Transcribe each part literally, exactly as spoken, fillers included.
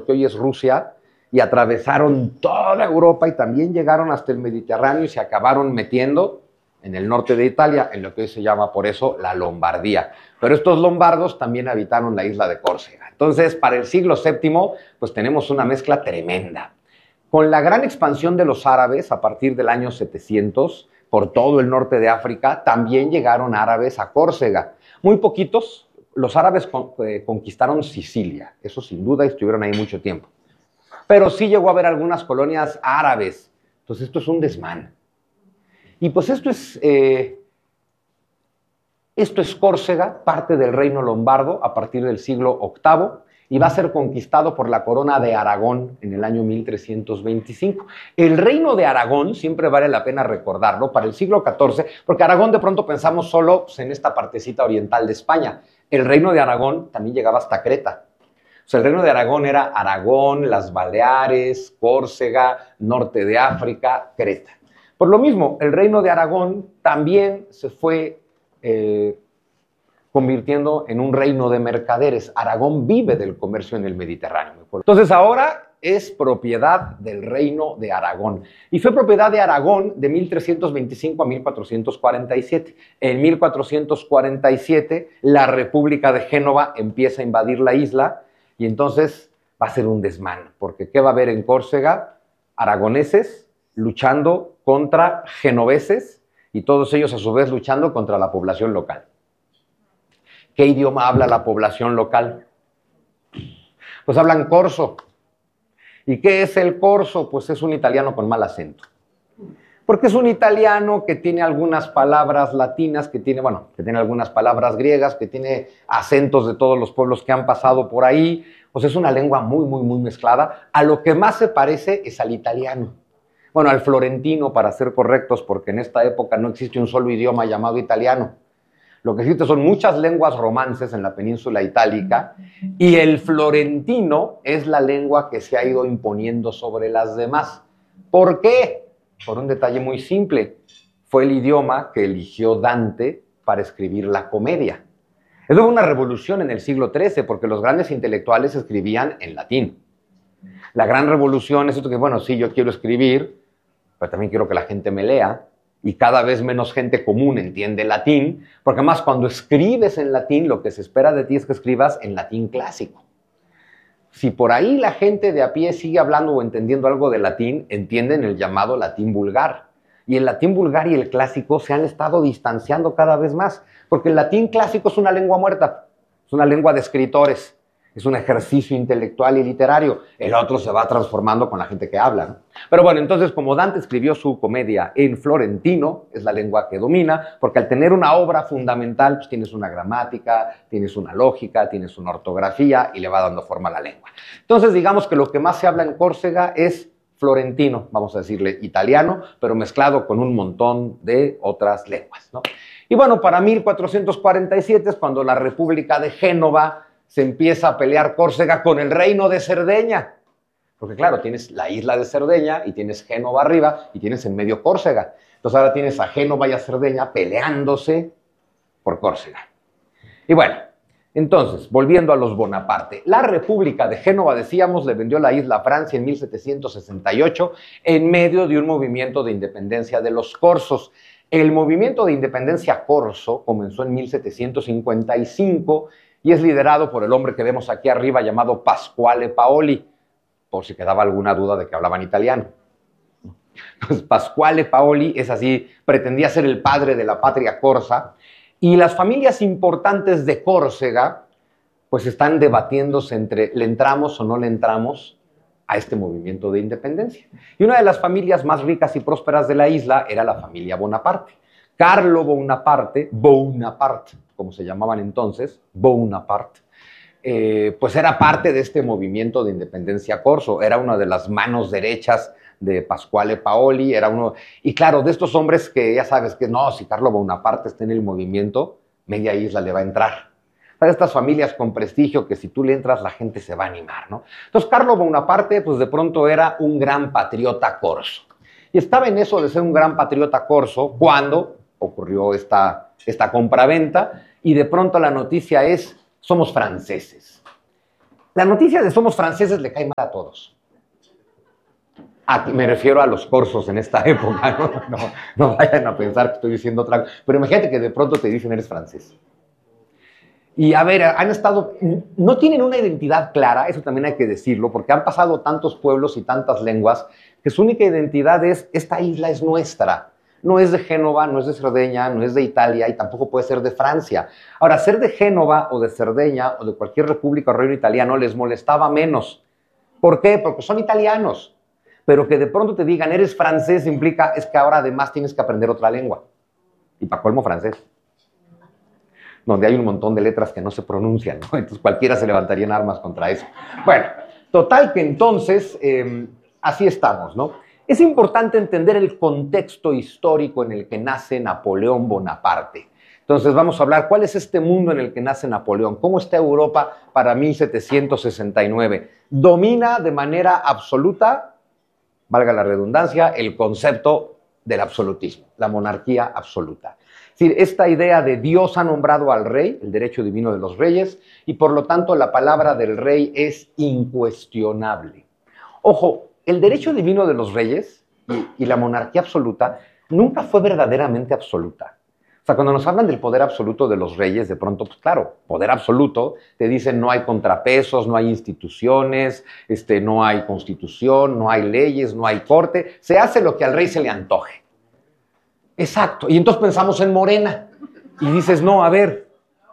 lo que hoy es Rusia, y atravesaron toda Europa y también llegaron hasta el Mediterráneo y se acabaron metiendo en el norte de Italia, en lo que hoy se llama por eso la Lombardía. Pero estos lombardos también habitaron la isla de Córcega. Entonces, para el siglo séptimo, pues tenemos una mezcla tremenda. Con la gran expansión de los árabes a partir del año setecientos, por todo el norte de África, también llegaron árabes a Córcega. Muy poquitos, los árabes con, eh, conquistaron Sicilia, eso sin duda, estuvieron ahí mucho tiempo. Pero sí llegó a haber algunas colonias árabes. Entonces esto es un desmán. Y pues esto es, eh, esto es Córcega, parte del reino lombardo a partir del siglo octavo, y va a ser conquistado por la corona de Aragón en el año mil trescientos veinticinco. El reino de Aragón, siempre vale la pena recordarlo, para el siglo catorce, porque Aragón de pronto pensamos solo pues, en esta partecita oriental de España. El reino de Aragón también llegaba hasta Creta. O sea, el reino de Aragón era Aragón, las Baleares, Córcega, norte de África, Creta. Por lo mismo, el reino de Aragón también se fue eh, convirtiendo en un reino de mercaderes. Aragón vive del comercio en el Mediterráneo. Entonces ahora es propiedad del reino de Aragón. Y fue propiedad de Aragón de mil trescientos veinticinco a mil cuatrocientos cuarenta y siete. En mil cuatrocientos cuarenta y siete, la República de Génova empieza a invadir la isla y entonces va a ser un desmán. Porque ¿qué va a haber en Córcega? Aragoneses luchando contra genoveses y todos ellos a su vez luchando contra la población local. ¿Qué idioma habla la población local? Pues hablan corso. ¿Y qué es el corso? Pues es un italiano con mal acento. Porque es un italiano que tiene algunas palabras latinas, que tiene, bueno, que tiene algunas palabras griegas, que tiene acentos de todos los pueblos que han pasado por ahí. O sea, es una lengua muy, muy, muy mezclada. A lo que más se parece es al italiano. Bueno, al florentino, para ser correctos, porque en esta época no existe un solo idioma llamado italiano. Lo que existe son muchas lenguas romances en la península itálica y el florentino es la lengua que se ha ido imponiendo sobre las demás. ¿Por qué? Por un detalle muy simple. Fue el idioma que eligió Dante para escribir la comedia. Eso fue una revolución en el siglo trece porque los grandes intelectuales escribían en latín. La gran revolución es esto que, bueno, sí, yo quiero escribir, pero también quiero que la gente me lea. Y cada vez menos gente común entiende latín, porque además cuando escribes en latín, lo que se espera de ti es que escribas en latín clásico. Si por ahí la gente de a pie sigue hablando o entendiendo algo de latín, entienden el llamado latín vulgar. Y el latín vulgar y el clásico se han estado distanciando cada vez más, porque el latín clásico es una lengua muerta, es una lengua de escritores, es un ejercicio intelectual y literario. El otro se va transformando con la gente que habla, ¿no? Pero bueno, entonces como Dante escribió su comedia en florentino, es la lengua que domina, porque al tener una obra fundamental, pues tienes una gramática, tienes una lógica, tienes una ortografía y le va dando forma a la lengua. Entonces digamos que lo que más se habla en Córcega es florentino, vamos a decirle italiano, pero mezclado con un montón de otras lenguas, ¿no? Y bueno, para mil cuatrocientos cuarenta y siete es cuando la República de Génova se empieza a pelear Córcega con el reino de Cerdeña. Porque claro, tienes la isla de Cerdeña y tienes Génova arriba y tienes en medio Córcega. Entonces ahora tienes a Génova y a Cerdeña peleándose por Córcega. Y bueno, entonces, volviendo a los Bonaparte, la República de Génova, decíamos, le vendió la isla a Francia en mil setecientos sesenta y ocho en medio de un movimiento de independencia de los corsos. El movimiento de independencia corso comenzó en mil setecientos cincuenta y cinco y es liderado por el hombre que vemos aquí arriba llamado Pasquale Paoli, por si quedaba alguna duda de que hablaban italiano. Pues Pasquale Paoli es así, pretendía ser el padre de la patria corsa, y las familias importantes de Córcega pues están debatiéndose entre le entramos o no le entramos a este movimiento de independencia. Y una de las familias más ricas y prósperas de la isla era la familia Bonaparte. Carlo Bonaparte, Bonaparte, como se llamaban entonces, Bonaparte, eh, pues era parte de este movimiento de independencia corso, era una de las manos derechas de Pasquale Paoli, era uno, y claro, de estos hombres que ya sabes que no, si Carlo Bonaparte está en el movimiento, media isla le va a entrar. Para estas familias con prestigio que si tú le entras la gente se va a animar, ¿no? Entonces Carlo Bonaparte pues de pronto era un gran patriota corso. Y estaba en eso de ser un gran patriota corso cuando ocurrió esta, esta compraventa y de pronto la noticia es, somos franceses. La noticia de somos franceses le cae mal a todos. Aquí me refiero a los corsos en esta época, ¿no? No, no vayan a pensar que estoy diciendo otra cosa. Pero imagínate que de pronto te dicen eres francés. Y a ver, han estado, no tienen una identidad clara, eso también hay que decirlo, porque han pasado tantos pueblos y tantas lenguas que su única identidad es, esta isla es nuestra. No es de Génova, no es de Cerdeña, no es de Italia y tampoco puede ser de Francia. Ahora, ser de Génova o de Cerdeña o de cualquier república o reino italiano les molestaba menos. ¿Por qué? Porque son italianos. Pero que de pronto te digan, eres francés, implica, es que ahora además tienes que aprender otra lengua. Y para colmo francés. Donde hay un montón de letras que no se pronuncian, ¿no? Entonces cualquiera se levantaría en armas contra eso. Bueno, total que entonces, eh, así estamos, ¿no? Es importante entender el contexto histórico en el que nace Napoleón Bonaparte. Entonces vamos a hablar, ¿cuál es este mundo en el que nace Napoleón? ¿Cómo está Europa para mil setecientos sesenta y nueve? Domina de manera absoluta, valga la redundancia, el concepto del absolutismo, la monarquía absoluta. Es decir, esta idea de Dios ha nombrado al rey, el derecho divino de los reyes, y por lo tanto la palabra del rey es incuestionable. Ojo, el derecho divino de los reyes y, y la monarquía absoluta nunca fue verdaderamente absoluta. O sea, cuando nos hablan del poder absoluto de los reyes, de pronto, pues claro, poder absoluto, te dicen no hay contrapesos, no hay instituciones, este, no hay constitución, no hay leyes, no hay corte, se hace lo que al rey se le antoje. Exacto, y entonces pensamos en Morena, y dices, no, a ver,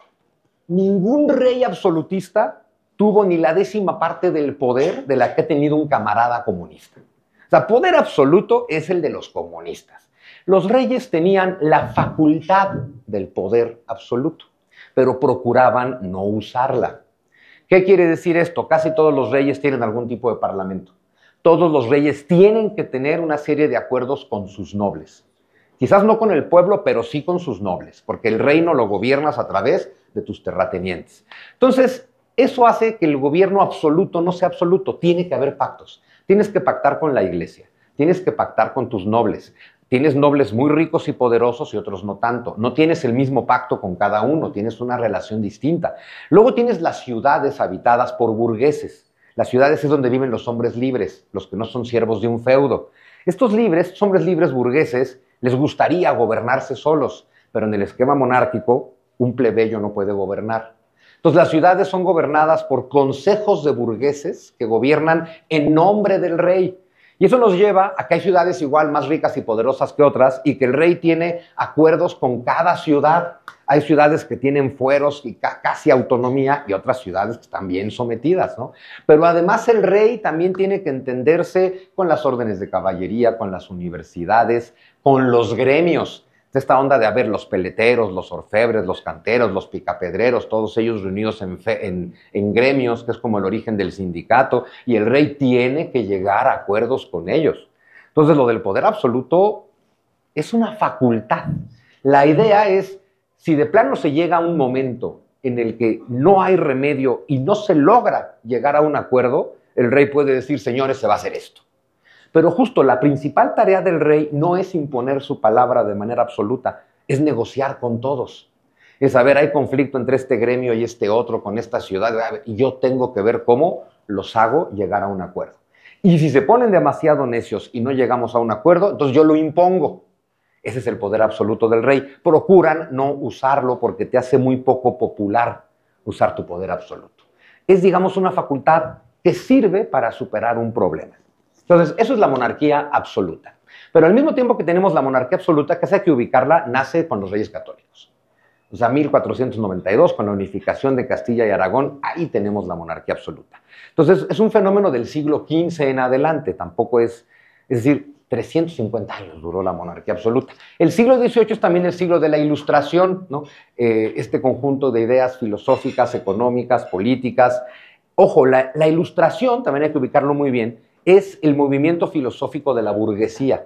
ningún rey absolutista tuvo ni la décima parte del poder de la que ha tenido un camarada comunista. O sea, poder absoluto es el de los comunistas. Los reyes tenían la facultad del poder absoluto, pero procuraban no usarla. ¿Qué quiere decir esto? Casi todos los reyes tienen algún tipo de parlamento. Todos los reyes tienen que tener una serie de acuerdos con sus nobles. Quizás no con el pueblo, pero sí con sus nobles, porque el reino lo gobiernas a través de tus terratenientes. Entonces, eso hace que el gobierno absoluto no sea absoluto. Tiene que haber pactos. Tienes que pactar con la iglesia. Tienes que pactar con tus nobles. Tienes nobles muy ricos y poderosos y otros no tanto. No tienes el mismo pacto con cada uno, tienes una relación distinta. Luego tienes las ciudades habitadas por burgueses. Las ciudades es donde viven los hombres libres, los que no son siervos de un feudo. Estos libres, estos hombres libres burgueses, les gustaría gobernarse solos, pero en el esquema monárquico, un plebeyo no puede gobernar. Entonces las ciudades son gobernadas por consejos de burgueses que gobiernan en nombre del rey. Y eso nos lleva a que hay ciudades igual más ricas y poderosas que otras y que el rey tiene acuerdos con cada ciudad. Hay ciudades que tienen fueros y ca casi autonomía y otras ciudades que están bien sometidas, ¿no? Pero además el rey también tiene que entenderse con las órdenes de caballería, con las universidades, con los gremios. Esta onda de haber los peleteros, los orfebres, los canteros, los picapedreros, todos ellos reunidos en, fe, en, en gremios, que es como el origen del sindicato, y el rey tiene que llegar a acuerdos con ellos. Entonces, lo del poder absoluto es una facultad. La idea es, si de plano se llega a un momento en el que no hay remedio y no se logra llegar a un acuerdo, el rey puede decir, señores, se va a hacer esto. Pero justo la principal tarea del rey no es imponer su palabra de manera absoluta, es negociar con todos. Es saber, hay conflicto entre este gremio y este otro, con esta ciudad, y yo tengo que ver cómo los hago llegar a un acuerdo. Y si se ponen demasiado necios y no llegamos a un acuerdo, entonces yo lo impongo. Ese es el poder absoluto del rey. Procuran no usarlo porque te hace muy poco popular usar tu poder absoluto. Es, digamos, una facultad que sirve para superar un problema. Entonces, eso es la monarquía absoluta. Pero al mismo tiempo que tenemos la monarquía absoluta, que hay que ubicarla, nace con los reyes católicos. O sea, mil cuatrocientos noventa y dos, con la unificación de Castilla y Aragón, ahí tenemos la monarquía absoluta. Entonces, es un fenómeno del siglo quince en adelante, tampoco es, es decir, trescientos cincuenta años duró la monarquía absoluta. El siglo dieciocho es también el siglo de la Ilustración, ¿no? Eh, este conjunto de ideas filosóficas, económicas, políticas. Ojo, la, la Ilustración, también hay que ubicarlo muy bien, es el movimiento filosófico de la burguesía.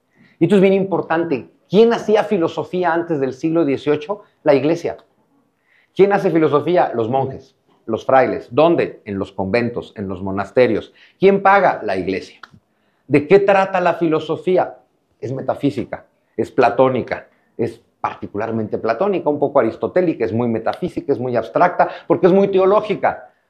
Y esto es bien importante. ¿Quién hacía filosofía antes del siglo dieciocho? La iglesia. ¿Quién hace filosofía? Los monjes, los frailes. ¿Dónde? En los conventos, en los monasterios. ¿Quién paga? La iglesia. ¿De qué trata la filosofía? Es metafísica, es platónica, es particularmente platónica, un poco aristotélica, es muy metafísica, es muy abstracta, porque es muy teológica.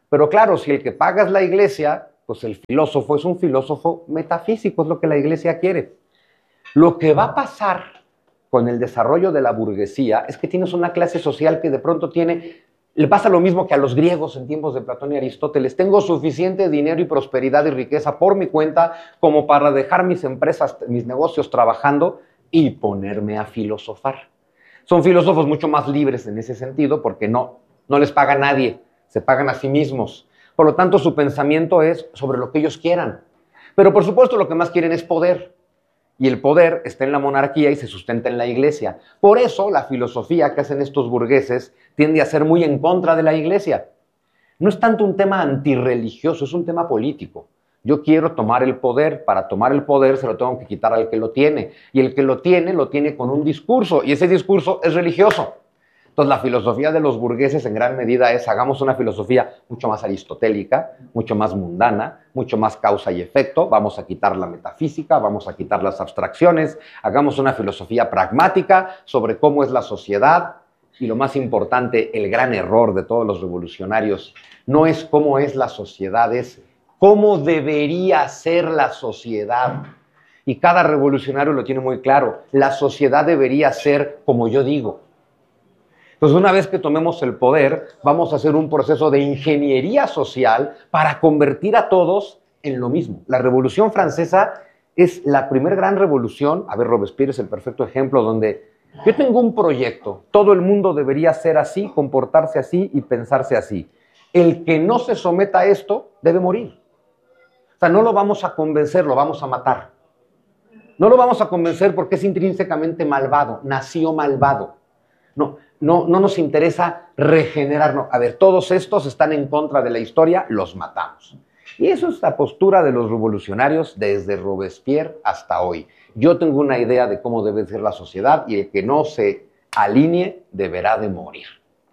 Pero claro, si el que paga es la iglesia, pues el filósofo es un filósofo metafísico, es lo que la iglesia quiere. Lo que va a pasar con el desarrollo de la burguesía es que tienes una clase social que de pronto tiene, le pasa lo mismo que a los griegos en tiempos de Platón y Aristóteles. Tengo suficiente dinero y prosperidad y riqueza por mi cuenta como para dejar mis empresas, mis negocios trabajando y ponerme a filosofar. Son filósofos mucho más libres en ese sentido porque no, no les paga nadie, se pagan a sí mismos. Por lo tanto, su pensamiento es sobre lo que ellos quieran. Pero por supuesto lo que más quieren es poder. Y el poder está en la monarquía y se sustenta en la iglesia. Por eso la filosofía que hacen estos burgueses tiende a ser muy en contra de la iglesia. No es tanto un tema antirreligioso, es un tema político. Yo quiero tomar el poder, para tomar el poder se lo tengo que quitar al que lo tiene. Y el que lo tiene, lo tiene con un discurso, y ese discurso es religioso. Entonces la filosofía de los burgueses en gran medida es, hagamos una filosofía mucho más aristotélica, mucho más mundana, mucho más causa y efecto, vamos a quitar la metafísica, vamos a quitar las abstracciones, hagamos una filosofía pragmática sobre cómo es la sociedad, y lo más importante, el gran error de todos los revolucionarios, no es cómo es la sociedad, es cómo debería ser la sociedad. Y cada revolucionario lo tiene muy claro, la sociedad debería ser como yo digo. Entonces, una vez que tomemos el poder, vamos a hacer un proceso de ingeniería social para convertir a todos en lo mismo. La Revolución Francesa es la primera gran revolución, a ver, Robespierre es el perfecto ejemplo, donde yo tengo un proyecto, todo el mundo debería ser así, comportarse así y pensarse así. El que no se someta a esto debe morir. O sea, no lo vamos a convencer, lo vamos a matar. No lo vamos a convencer porque es intrínsecamente malvado, nació malvado. No, no, no nos interesa regenerarnos. A ver, todos estos están en contra de la historia, los matamos. Y eso es la postura de los revolucionarios desde Robespierre hasta hoy. Yo tengo una idea de cómo debe ser la sociedad y el que no se alinee deberá de morir.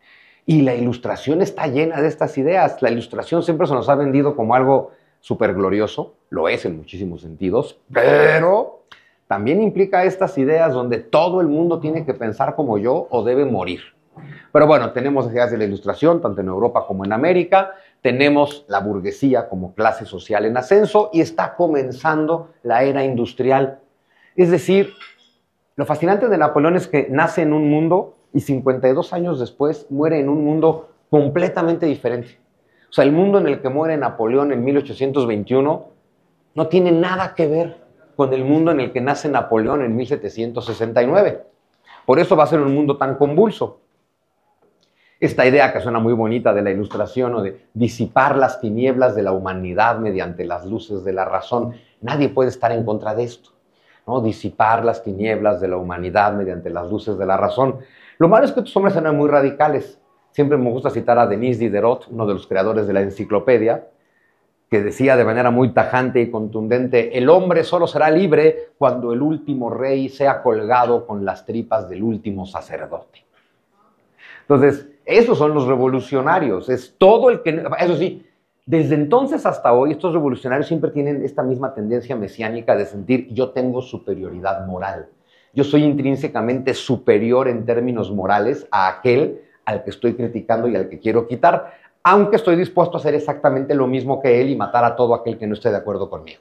Y la Ilustración está llena de estas ideas. La Ilustración siempre se nos ha vendido como algo súper glorioso, lo es en muchísimos sentidos, pero también implica estas ideas donde todo el mundo tiene que pensar como yo o debe morir. Pero bueno, tenemos ideas de la Ilustración, tanto en Europa como en América, tenemos la burguesía como clase social en ascenso y está comenzando la era industrial. Es decir, lo fascinante de Napoleón es que nace en un mundo y cincuenta y dos años después muere en un mundo completamente diferente. O sea, el mundo en el que muere Napoleón en mil ochocientos veintiuno no tiene nada que ver con el mundo en el que nace Napoleón en mil setecientos sesenta y nueve. Por eso va a ser un mundo tan convulso. Esta idea que suena muy bonita de la Ilustración o de disipar las tinieblas de la humanidad mediante las luces de la razón, nadie puede estar en contra de esto, ¿no? Disipar las tinieblas de la humanidad mediante las luces de la razón. Lo malo es que estos hombres eran muy radicales. Siempre me gusta citar a Denis Diderot, uno de los creadores de la enciclopedia, que decía de manera muy tajante y contundente, el hombre solo será libre cuando el último rey sea colgado con las tripas del último sacerdote. Entonces, esos son los revolucionarios, es todo el que... Eso sí, desde entonces hasta hoy, estos revolucionarios siempre tienen esta misma tendencia mesiánica de sentir yo tengo superioridad moral. Yo soy intrínsecamente superior en términos morales a aquel al que estoy criticando y al que quiero quitar, aunque estoy dispuesto a hacer exactamente lo mismo que él y matar a todo aquel que no esté de acuerdo conmigo.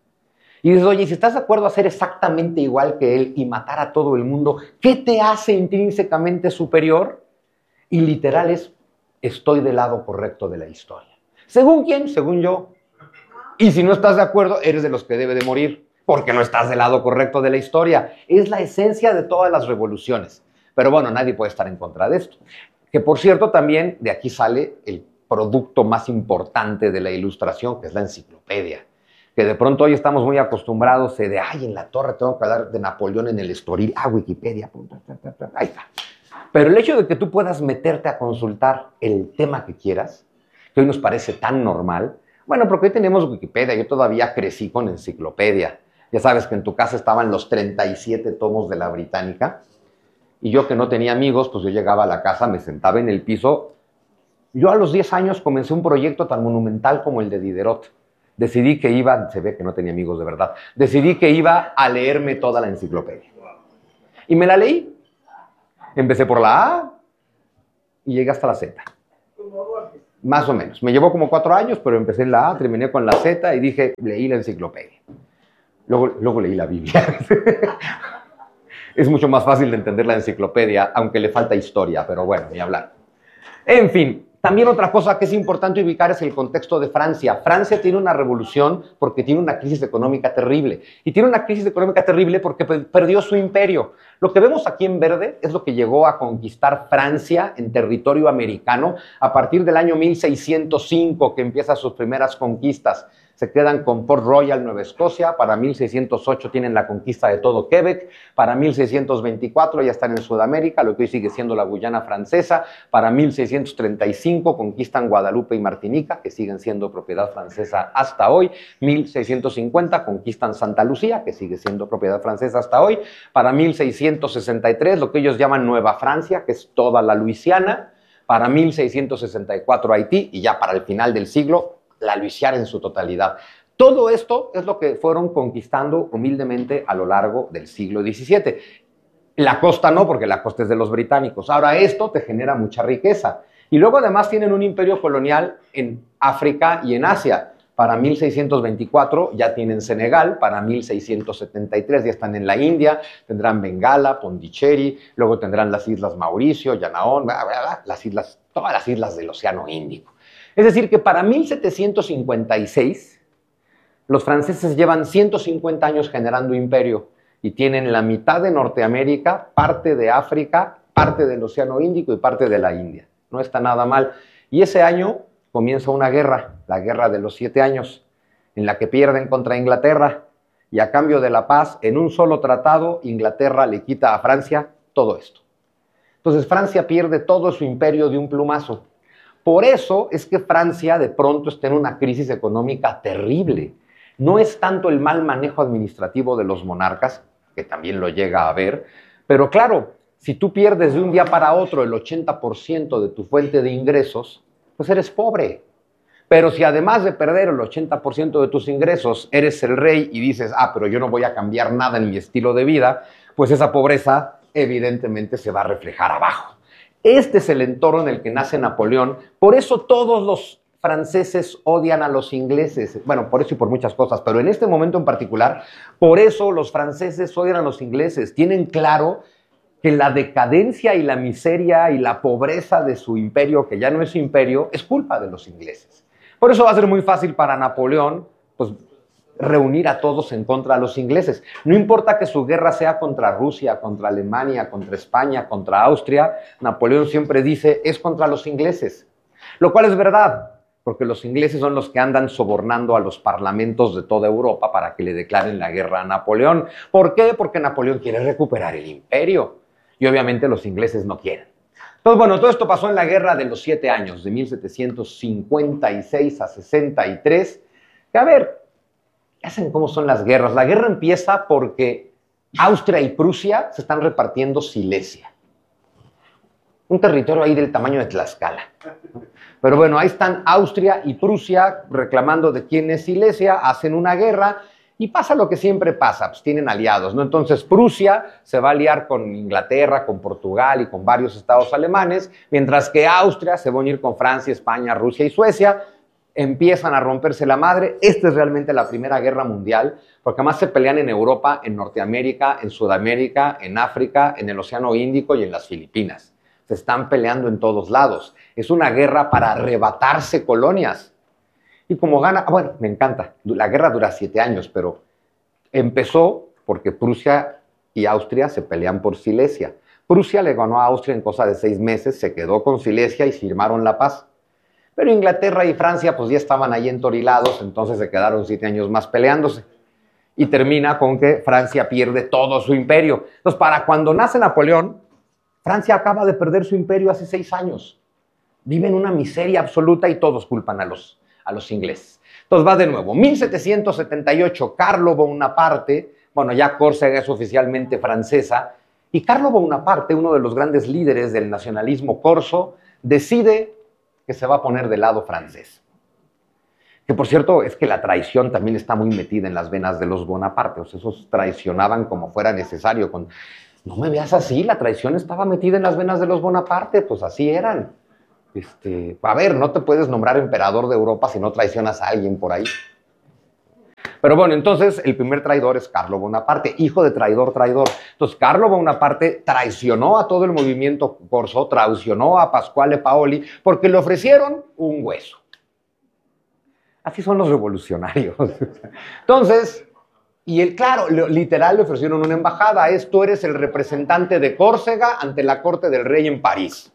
Y dices, oye, si estás de acuerdo a hacer exactamente igual que él y matar a todo el mundo, ¿qué te hace intrínsecamente superior? Y literal es, estoy del lado correcto de la historia. ¿Según quién? Según yo. Y si no estás de acuerdo, eres de los que debe de morir, porque no estás del lado correcto de la historia. Es la esencia de todas las revoluciones. Pero bueno, nadie puede estar en contra de esto. Que por cierto, también de aquí sale el producto más importante de la Ilustración, que es la enciclopedia. Que de pronto hoy estamos muy acostumbrados de, ay, en la torre tengo que hablar de Napoleón en el Estoril, ah, Wikipedia, ahí está. Pero el hecho de que tú puedas meterte a consultar el tema que quieras, que hoy nos parece tan normal, bueno, porque hoy tenemos Wikipedia, yo todavía crecí con enciclopedia. Ya sabes que en tu casa estaban los treinta y siete tomos de la Británica, y yo que no tenía amigos, pues yo llegaba a la casa, me sentaba en el piso. Yo a los diez años comencé un proyecto tan monumental como el de Diderot. Decidí que iba, se ve que no tenía amigos de verdad, decidí que iba a leerme toda la enciclopedia. Y me la leí. Empecé por la A y llegué hasta la Z. Más o menos. Me llevó como cuatro años, pero empecé en la A, terminé con la Z y dije, leí la enciclopedia. Luego, luego leí la Biblia. Es mucho más fácil de entender la enciclopedia, aunque le falta historia, pero bueno, ni hablar. En fin, también otra cosa que es importante ubicar es el contexto de Francia. Francia tiene una revolución porque tiene una crisis económica terrible. Y tiene una crisis económica terrible porque perdió su imperio. Lo que vemos aquí en verde es lo que llegó a conquistar Francia en territorio americano a partir del año mil seiscientos cinco, que empieza sus primeras conquistas. Se quedan con Port Royal, Nueva Escocia. Para mil seiscientos ocho tienen la conquista de todo Quebec. Para mil seiscientos veinticuatro ya están en Sudamérica, lo que hoy sigue siendo la Guyana Francesa. Para mil seiscientos treinta y cinco conquistan Guadalupe y Martinica, que siguen siendo propiedad francesa hasta hoy. mil seiscientos cincuenta conquistan Santa Lucía, que sigue siendo propiedad francesa hasta hoy. Para mil seiscientos sesenta y tres, lo que ellos llaman Nueva Francia, que es toda la Luisiana. Para mil seiscientos sesenta y cuatro Haití, y ya para el final del siglo, la Luisiana en su totalidad. Todo esto es lo que fueron conquistando humildemente a lo largo del siglo diecisiete. La costa no, porque la costa es de los británicos. Ahora, esto te genera mucha riqueza. Y luego además tienen un imperio colonial en África y en Asia. Para mil seiscientos veinticuatro ya tienen Senegal, para mil seiscientos setenta y tres ya están en la India, tendrán Bengala, Pondicherry, luego tendrán las islas Mauricio, Yanaón, bla, bla, bla, las islas, todas las islas del Océano Índico. Es decir, que para mil setecientos cincuenta y seis, los franceses llevan ciento cincuenta años generando imperio y tienen la mitad de Norteamérica, parte de África, parte del Océano Índico y parte de la India. No está nada mal. Y ese año comienza una guerra, la Guerra de los Siete Años, en la que pierden contra Inglaterra. Y a cambio de la paz, en un solo tratado, Inglaterra le quita a Francia todo esto. Entonces Francia pierde todo su imperio de un plumazo. Por eso es que Francia de pronto está en una crisis económica terrible. No es tanto el mal manejo administrativo de los monarcas, que también lo llega a haber, pero claro, si tú pierdes de un día para otro el ochenta por ciento de tu fuente de ingresos, pues eres pobre. Pero si además de perder el ochenta por ciento de tus ingresos, eres el rey y dices, ah, pero yo no voy a cambiar nada en mi estilo de vida, pues esa pobreza evidentemente se va a reflejar abajo. Este es el entorno en el que nace Napoleón. Por eso todos los franceses odian a los ingleses. Bueno, por eso y por muchas cosas, pero en este momento en particular, por eso los franceses odian a los ingleses. Tienen claro que la decadencia y la miseria y la pobreza de su imperio, que ya no es su imperio, es culpa de los ingleses. Por eso va a ser muy fácil para Napoleón, pues, reunir a todos en contra de los ingleses. No importa que su guerra sea contra Rusia, contra Alemania, contra España, contra Austria, Napoleón siempre dice, es contra los ingleses. Lo cual es verdad, porque los ingleses son los que andan sobornando a los parlamentos de toda Europa para que le declaren la guerra a Napoleón. ¿Por qué? Porque Napoleón quiere recuperar el imperio. Y obviamente los ingleses no quieren. Entonces, bueno, todo esto pasó en la Guerra de los Siete Años, de mil setecientos cincuenta y seis a sesenta y tres. Que a ver, ya saben cómo son las guerras. La guerra empieza porque Austria y Prusia se están repartiendo Silesia. Un territorio ahí del tamaño de Tlaxcala. Pero bueno, ahí están Austria y Prusia reclamando de quién es Silesia, hacen una guerra y pasa lo que siempre pasa, pues tienen aliados, ¿no? Entonces Prusia se va a aliar con Inglaterra, con Portugal y con varios estados alemanes, mientras que Austria se va a unir con Francia, España, Rusia y Suecia. Empiezan a romperse la madre. Esta es realmente la Primera Guerra Mundial, porque además se pelean en Europa, en Norteamérica, en Sudamérica, en África, en el Océano Índico y en las Filipinas. Se están peleando en todos lados. Es una guerra para arrebatarse colonias. Y como gana, bueno, me encanta, la guerra dura siete años, pero empezó porque Prusia y Austria se pelean por Silesia. Prusia le ganó a Austria en cosa de seis meses, se quedó con Silesia y firmaron la paz. Pero Inglaterra y Francia pues ya estaban ahí entorilados, entonces se quedaron siete años más peleándose. Y termina con que Francia pierde todo su imperio. Entonces, para cuando nace Napoleón, Francia acaba de perder su imperio hace seis años. Vive en una miseria absoluta y todos culpan a los, a los ingleses. Entonces va de nuevo. mil setecientos setenta y ocho, Carlo Bonaparte, bueno, ya Córcega es oficialmente francesa, y Carlo Bonaparte, uno de los grandes líderes del nacionalismo corso, decide que se va a poner del lado francés. Que por cierto, es que la traición también está muy metida en las venas de los Bonaparte. O sea, esos traicionaban como fuera necesario. Con... No me veas así, la traición estaba metida en las venas de los Bonaparte, pues así eran. Este, a ver, no te puedes nombrar emperador de Europa si no traicionas a alguien por ahí. Pero bueno, entonces el primer traidor es Carlo Bonaparte, hijo de traidor, traidor. Entonces Carlo Bonaparte traicionó a todo el movimiento corso, traicionó a Pasquale Paoli porque le ofrecieron un hueso. Así son los revolucionarios. Entonces, y él, claro, literal le ofrecieron una embajada. Es, tú eres el representante de Córcega ante la corte del rey en París.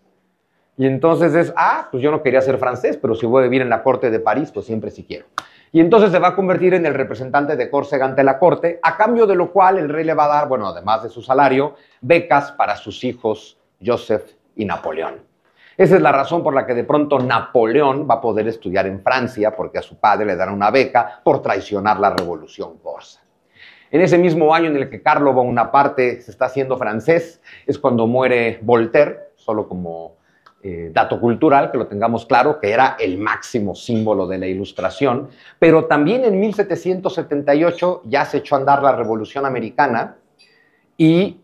Y entonces es, ah, pues yo no quería ser francés, pero si voy a vivir en la corte de París, pues siempre sí quiero. Y entonces se va a convertir en el representante de Córcega ante la corte, a cambio de lo cual el rey le va a dar, bueno, además de su salario, becas para sus hijos Joseph y Napoleón. Esa es la razón por la que de pronto Napoleón va a poder estudiar en Francia, porque a su padre le dan una beca por traicionar la revolución corsa. En ese mismo año en el que Carlo Bonaparte se está haciendo francés, es cuando muere Voltaire, solo como eh, dato cultural, que lo tengamos claro, que era el máximo símbolo de la Ilustración, pero también en mil setecientos setenta y ocho ya se echó a andar la Revolución Americana y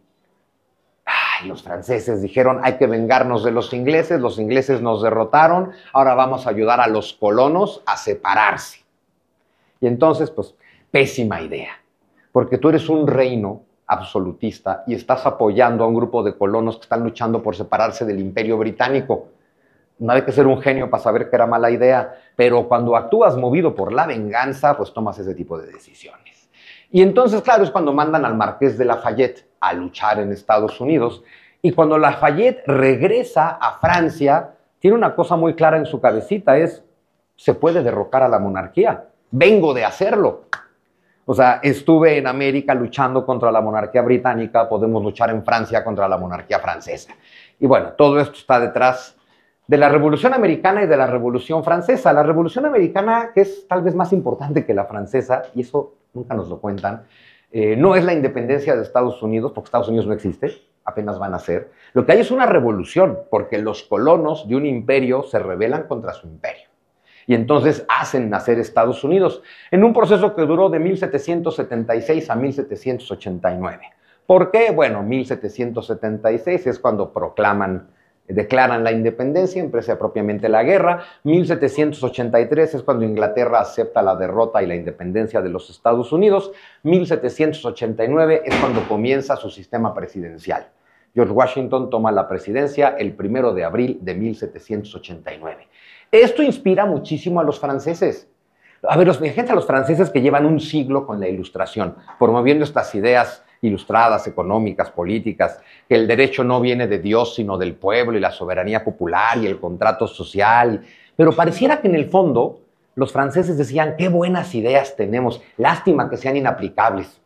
ay, los franceses dijeron hay que vengarnos de los ingleses, los ingleses nos derrotaron, ahora vamos a ayudar a los colonos a separarse. Y entonces, pues, pésima idea, porque tú eres un reino absolutista y estás apoyando a un grupo de colonos que están luchando por separarse del Imperio Británico. No hay que ser un genio para saber que era mala idea, pero cuando actúas movido por la venganza, pues tomas ese tipo de decisiones. Y entonces, claro, es cuando mandan al Marqués de Lafayette a luchar en Estados Unidos, y cuando Lafayette regresa a Francia, tiene una cosa muy clara en su cabecita, es, se puede derrocar a la monarquía, vengo de hacerlo. O sea, estuve en América luchando contra la monarquía británica, podemos luchar en Francia contra la monarquía francesa. Y bueno, todo esto está detrás de la Revolución Americana y de la Revolución Francesa. La Revolución Americana, que es tal vez más importante que la francesa, y eso nunca nos lo cuentan, eh, no es la independencia de Estados Unidos, porque Estados Unidos no existe, apenas van a ser. Lo que hay es una revolución, porque los colonos de un imperio se rebelan contra su imperio. Y entonces hacen nacer Estados Unidos en un proceso que duró de mil setecientos setenta y seis a mil setecientos ochenta y nueve. ¿Por qué? Bueno, mil setecientos setenta y seis es cuando proclaman, declaran la independencia, empieza propiamente la guerra. mil setecientos ochenta y tres es cuando Inglaterra acepta la derrota y la independencia de los Estados Unidos. mil setecientos ochenta y nueve es cuando comienza su sistema presidencial. George Washington toma la presidencia el primero de abril de mil setecientos ochenta y nueve. Esto inspira muchísimo a los franceses. A ver, fíjense a los franceses que llevan un siglo con la Ilustración, promoviendo estas ideas ilustradas, económicas, políticas, que el derecho no viene de Dios, sino del pueblo, y la soberanía popular, y el contrato social. Pero pareciera que en el fondo los franceses decían, qué buenas ideas tenemos, lástima que sean inaplicables.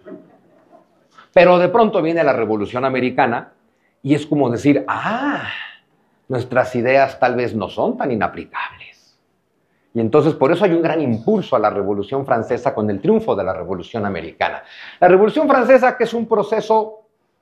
Pero de pronto viene la Revolución Americana, y es como decir, ah, nuestras ideas tal vez no son tan inaplicables. Y entonces por eso hay un gran impulso a la Revolución Francesa con el triunfo de la Revolución Americana. La Revolución Francesa, que es un proceso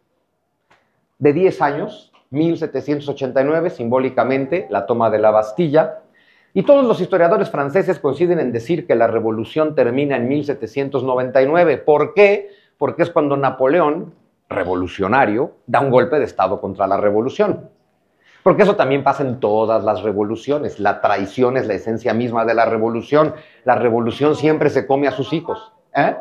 de diez años, mil setecientos ochenta y nueve, simbólicamente, la toma de la Bastilla, y todos los historiadores franceses coinciden en decir que la revolución termina en mil setecientos noventa y nueve. ¿Por qué? Porque es cuando Napoleón, revolucionario, da un golpe de Estado contra la revolución. Porque eso también pasa en todas las revoluciones. La traición es la esencia misma de la revolución. La revolución siempre se come a sus hijos. ¿Eh?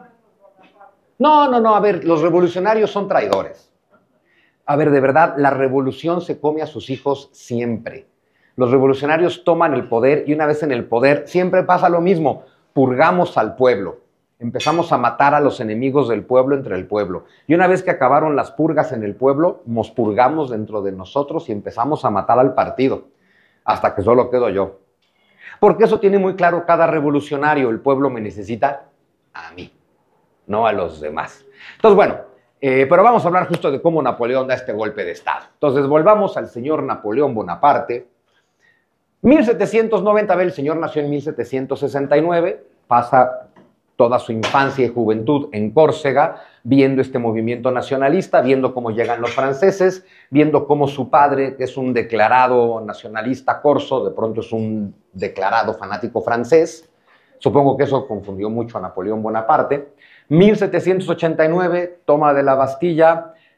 No, no, no, a ver, los revolucionarios son traidores. A ver, de verdad, la revolución se come a sus hijos siempre. Los revolucionarios toman el poder y una vez en el poder siempre pasa lo mismo. Purgamos al pueblo. Empezamos a matar a los enemigos del pueblo entre el pueblo. Y una vez que acabaron las purgas en el pueblo, nos purgamos dentro de nosotros y empezamos a matar al partido, hasta que solo quedo yo. Porque eso tiene muy claro cada revolucionario. El pueblo me necesita a mí, no a los demás. Entonces, bueno, eh, pero vamos a hablar justo de cómo Napoleón da este golpe de Estado. Entonces, volvamos al señor Napoleón Bonaparte. mil setecientos noventa, el señor nació en mil setecientos sesenta y nueve, pasa toda su infancia y juventud en Córcega, viendo este movimiento nacionalista, viendo cómo llegan los franceses, viendo cómo su padre, que es un declarado nacionalista corso, de pronto es un declarado fanático francés. Supongo que eso confundió mucho a Napoleón Bonaparte. mil setecientos ochenta y nueve, toma de la Bastilla,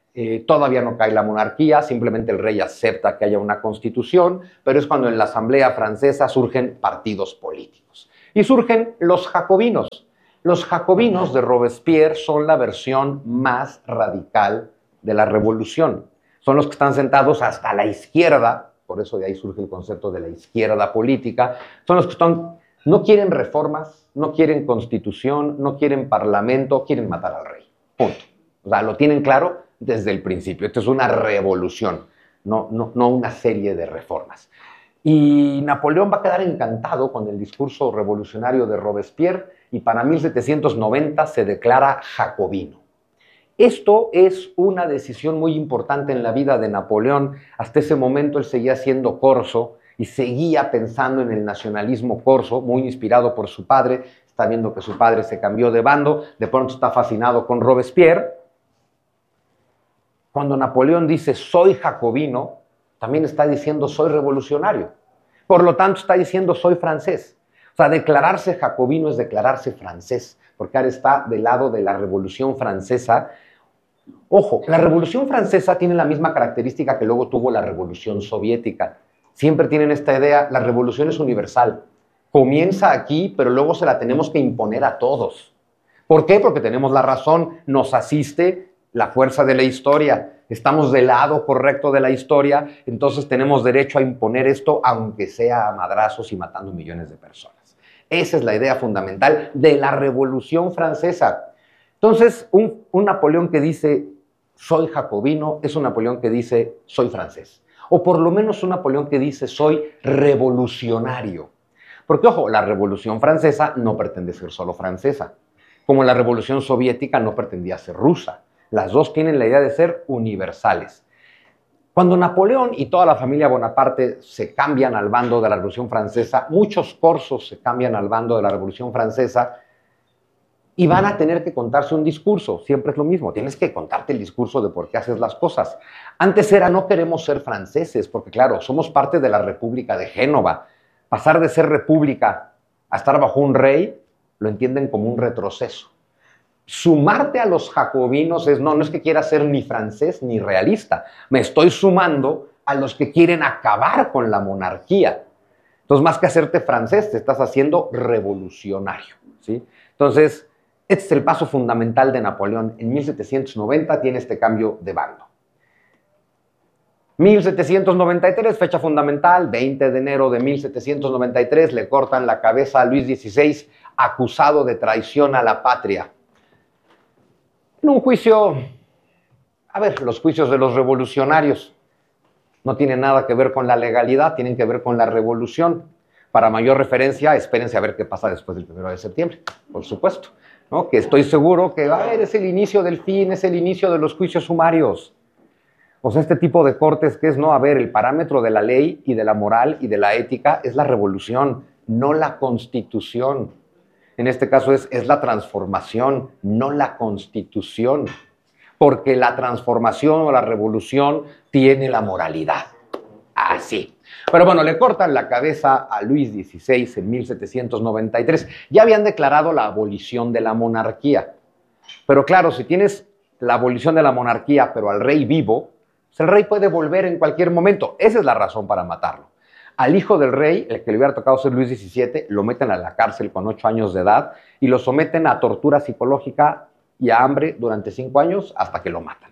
eh, todavía no cae la monarquía, simplemente el rey acepta que haya una constitución, pero es cuando en la Asamblea Francesa surgen partidos políticos. Y surgen los jacobinos. Los jacobinos de Robespierre son la versión más radical de la revolución. Son los que están sentados hasta la izquierda, por eso de ahí surge el concepto de la izquierda política. Son los que están, no quieren reformas, no quieren constitución, no quieren parlamento, quieren matar al rey. Punto. O sea, lo tienen claro desde el principio. Esto es una revolución, no, no, no una serie de reformas. Y Napoleón va a quedar encantado con el discurso revolucionario de Robespierre y para mil setecientos noventa se declara jacobino. Esto es una decisión muy importante en la vida de Napoleón. Hasta ese momento él seguía siendo corso y seguía pensando en el nacionalismo corso, muy inspirado por su padre. Está viendo que su padre se cambió de bando, de pronto está fascinado con Robespierre. Cuando Napoleón dice soy jacobino, también está diciendo soy revolucionario. Por lo tanto, está diciendo soy francés. O sea, declararse jacobino es declararse francés, porque ahora está del lado de la Revolución Francesa. Ojo, la Revolución Francesa tiene la misma característica que luego tuvo la Revolución Soviética. Siempre tienen esta idea, la revolución es universal. Comienza aquí, pero luego se la tenemos que imponer a todos. ¿Por qué? Porque tenemos la razón, nos asiste la fuerza de la historia. Estamos del lado correcto de la historia, entonces tenemos derecho a imponer esto, aunque sea a madrazos y matando millones de personas. Esa es la idea fundamental de la Revolución Francesa. Entonces, un, un Napoleón que dice, soy jacobino, es un Napoleón que dice, soy francés. O por lo menos un Napoleón que dice, soy revolucionario. Porque, ojo, la Revolución Francesa no pretende ser solo francesa, como la Revolución Soviética no pretendía ser rusa. Las dos tienen la idea de ser universales. Cuando Napoleón y toda la familia Bonaparte se cambian al bando de la Revolución Francesa, muchos corsos se cambian al bando de la Revolución Francesa y van a tener que contarse un discurso. Siempre es lo mismo, tienes que contarte el discurso de por qué haces las cosas. Antes era no queremos ser franceses, porque claro, somos parte de la República de Génova. Pasar de ser república a estar bajo un rey lo entienden como un retroceso. Sumarte a los jacobinos es, no, no es que quiera ser ni francés ni realista. Me estoy sumando a los que quieren acabar con la monarquía. Entonces, más que hacerte francés, te estás haciendo revolucionario, ¿sí? Entonces, este es el paso fundamental de Napoleón. En mil setecientos noventa tiene este cambio de bando. mil setecientos noventa y tres, fecha fundamental, veinte de enero de mil setecientos noventa y tres, le cortan la cabeza a Luis dieciséis, acusado de traición a la patria. En un juicio, a ver, los juicios de los revolucionarios no tienen nada que ver con la legalidad, tienen que ver con la revolución. Para mayor referencia, espérense a ver qué pasa después del primero de septiembre, por supuesto, ¿no? Que estoy seguro que, a ver, es el inicio del fin, es el inicio de los juicios sumarios. O sea, este tipo de cortes que es, no, a ver, el parámetro de la ley y de la moral y de la ética es la revolución, no la constitución. En este caso es, es la transformación, no la constitución, porque la transformación o la revolución tiene la moralidad. Así. Pero bueno, le cortan la cabeza a Luis dieciséis en mil setecientos noventa y tres. Ya habían declarado la abolición de la monarquía. Pero claro, si tienes la abolición de la monarquía, pero al rey vivo, pues el rey puede volver en cualquier momento. Esa es la razón para matarlo. Al hijo del rey, el que le hubiera tocado ser Luis diecisiete, lo meten a la cárcel con ocho años de edad y lo someten a tortura psicológica y a hambre durante cinco años hasta que lo matan.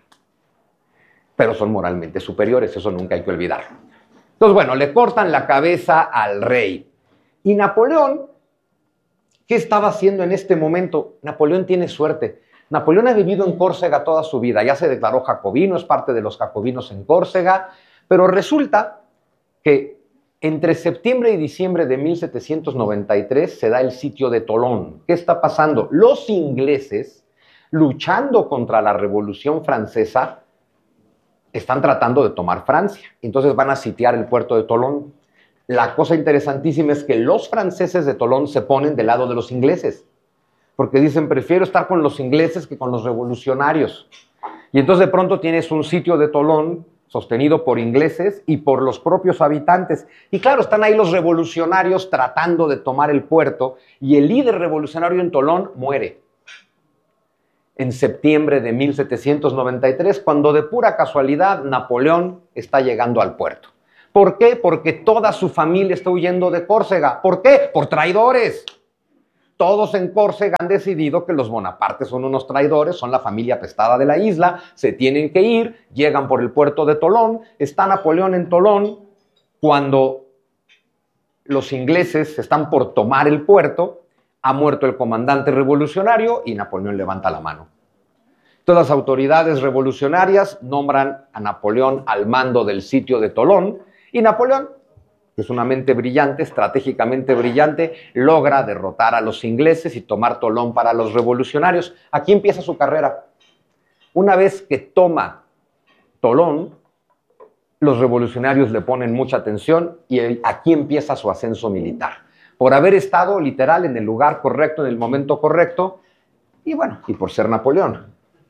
Pero son moralmente superiores, eso nunca hay que olvidarlo. Entonces, bueno, le cortan la cabeza al rey. Y Napoleón, ¿qué estaba haciendo en este momento? Napoleón tiene suerte. Napoleón ha vivido en Córcega toda su vida, ya se declaró jacobino, es parte de los jacobinos en Córcega, pero resulta que entre septiembre y diciembre de mil setecientos noventa y tres se da el sitio de Tolón. ¿Qué está pasando? Los ingleses, luchando contra la Revolución Francesa, están tratando de tomar Francia. Entonces van a sitiar el puerto de Tolón. La cosa interesantísima es que los franceses de Tolón se ponen del lado de los ingleses, porque dicen, prefiero estar con los ingleses que con los revolucionarios. Y entonces de pronto tienes un sitio de Tolón sostenido por ingleses y por los propios habitantes. Y claro, están ahí los revolucionarios tratando de tomar el puerto y el líder revolucionario en Tolón muere. en septiembre de mil setecientos noventa y tres, cuando de pura casualidad Napoleón está llegando al puerto. ¿Por qué? Porque toda su familia está huyendo de Córcega. ¿Por qué? Por traidores. Todos en Córcega han decidido que los Bonapartes son unos traidores, son la familia apestada de la isla, se tienen que ir, llegan por el puerto de Tolón, está Napoleón en Tolón cuando los ingleses están por tomar el puerto, ha muerto el comandante revolucionario y Napoleón levanta la mano. Todas las autoridades revolucionarias nombran a Napoleón al mando del sitio de Tolón y Napoleón, que es una mente brillante, estratégicamente brillante, logra derrotar a los ingleses y tomar Tolón para los revolucionarios. Aquí empieza su carrera. Una vez que toma Tolón, los revolucionarios le ponen mucha atención y aquí empieza su ascenso militar. Por haber estado literal en el lugar correcto, en el momento correcto, y bueno, y por ser Napoleón.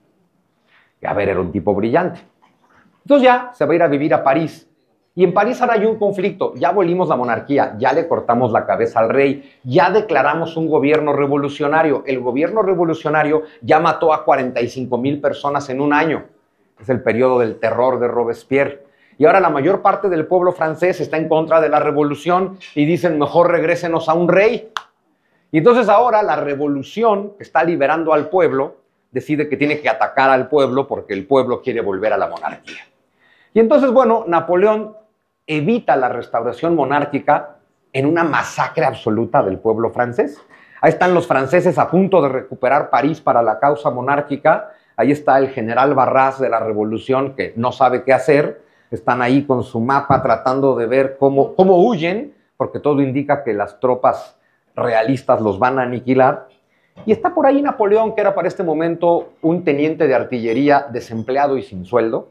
Y a ver, era un tipo brillante. Entonces ya se va a ir a vivir a París. Y en París ahora hay un conflicto. Ya abolimos la monarquía, ya le cortamos la cabeza al rey, ya declaramos un gobierno revolucionario. El gobierno revolucionario ya mató a cuarenta y cinco mil personas en un año. Es el periodo del terror de Robespierre. Y ahora la mayor parte del pueblo francés está en contra de la revolución y dicen, mejor regrésenos a un rey. Y entonces ahora la revolución que está liberando al pueblo decide que tiene que atacar al pueblo porque el pueblo quiere volver a la monarquía. Y entonces, bueno, Napoleón evita la restauración monárquica en una masacre absoluta del pueblo francés. Ahí están los franceses a punto de recuperar París para la causa monárquica. Ahí está el general Barras de la revolución que no sabe qué hacer. Están ahí con su mapa tratando de ver cómo, cómo huyen, porque todo indica que las tropas realistas los van a aniquilar. Y está por ahí Napoleón, que era para este momento un teniente de artillería desempleado y sin sueldo.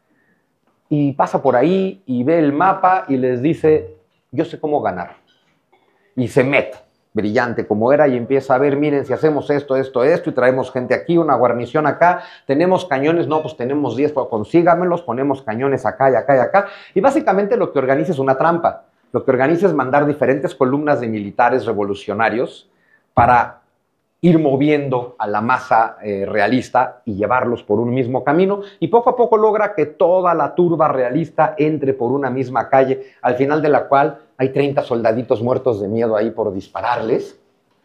Y pasa por ahí y ve el mapa y les dice, yo sé cómo ganar. Y se mete, brillante como era, y empieza a ver, miren, si hacemos esto, esto, esto, y traemos gente aquí, una guarnición acá, tenemos cañones, no, pues tenemos diez, pues consígamelos, ponemos cañones acá y acá y acá. Y básicamente lo que organiza es una trampa. Lo que organiza es mandar diferentes columnas de militares revolucionarios para ir moviendo a la masa eh, realista y llevarlos por un mismo camino, y poco a poco logra que toda la turba realista entre por una misma calle, al final de la cual hay treinta soldaditos muertos de miedo ahí por dispararles,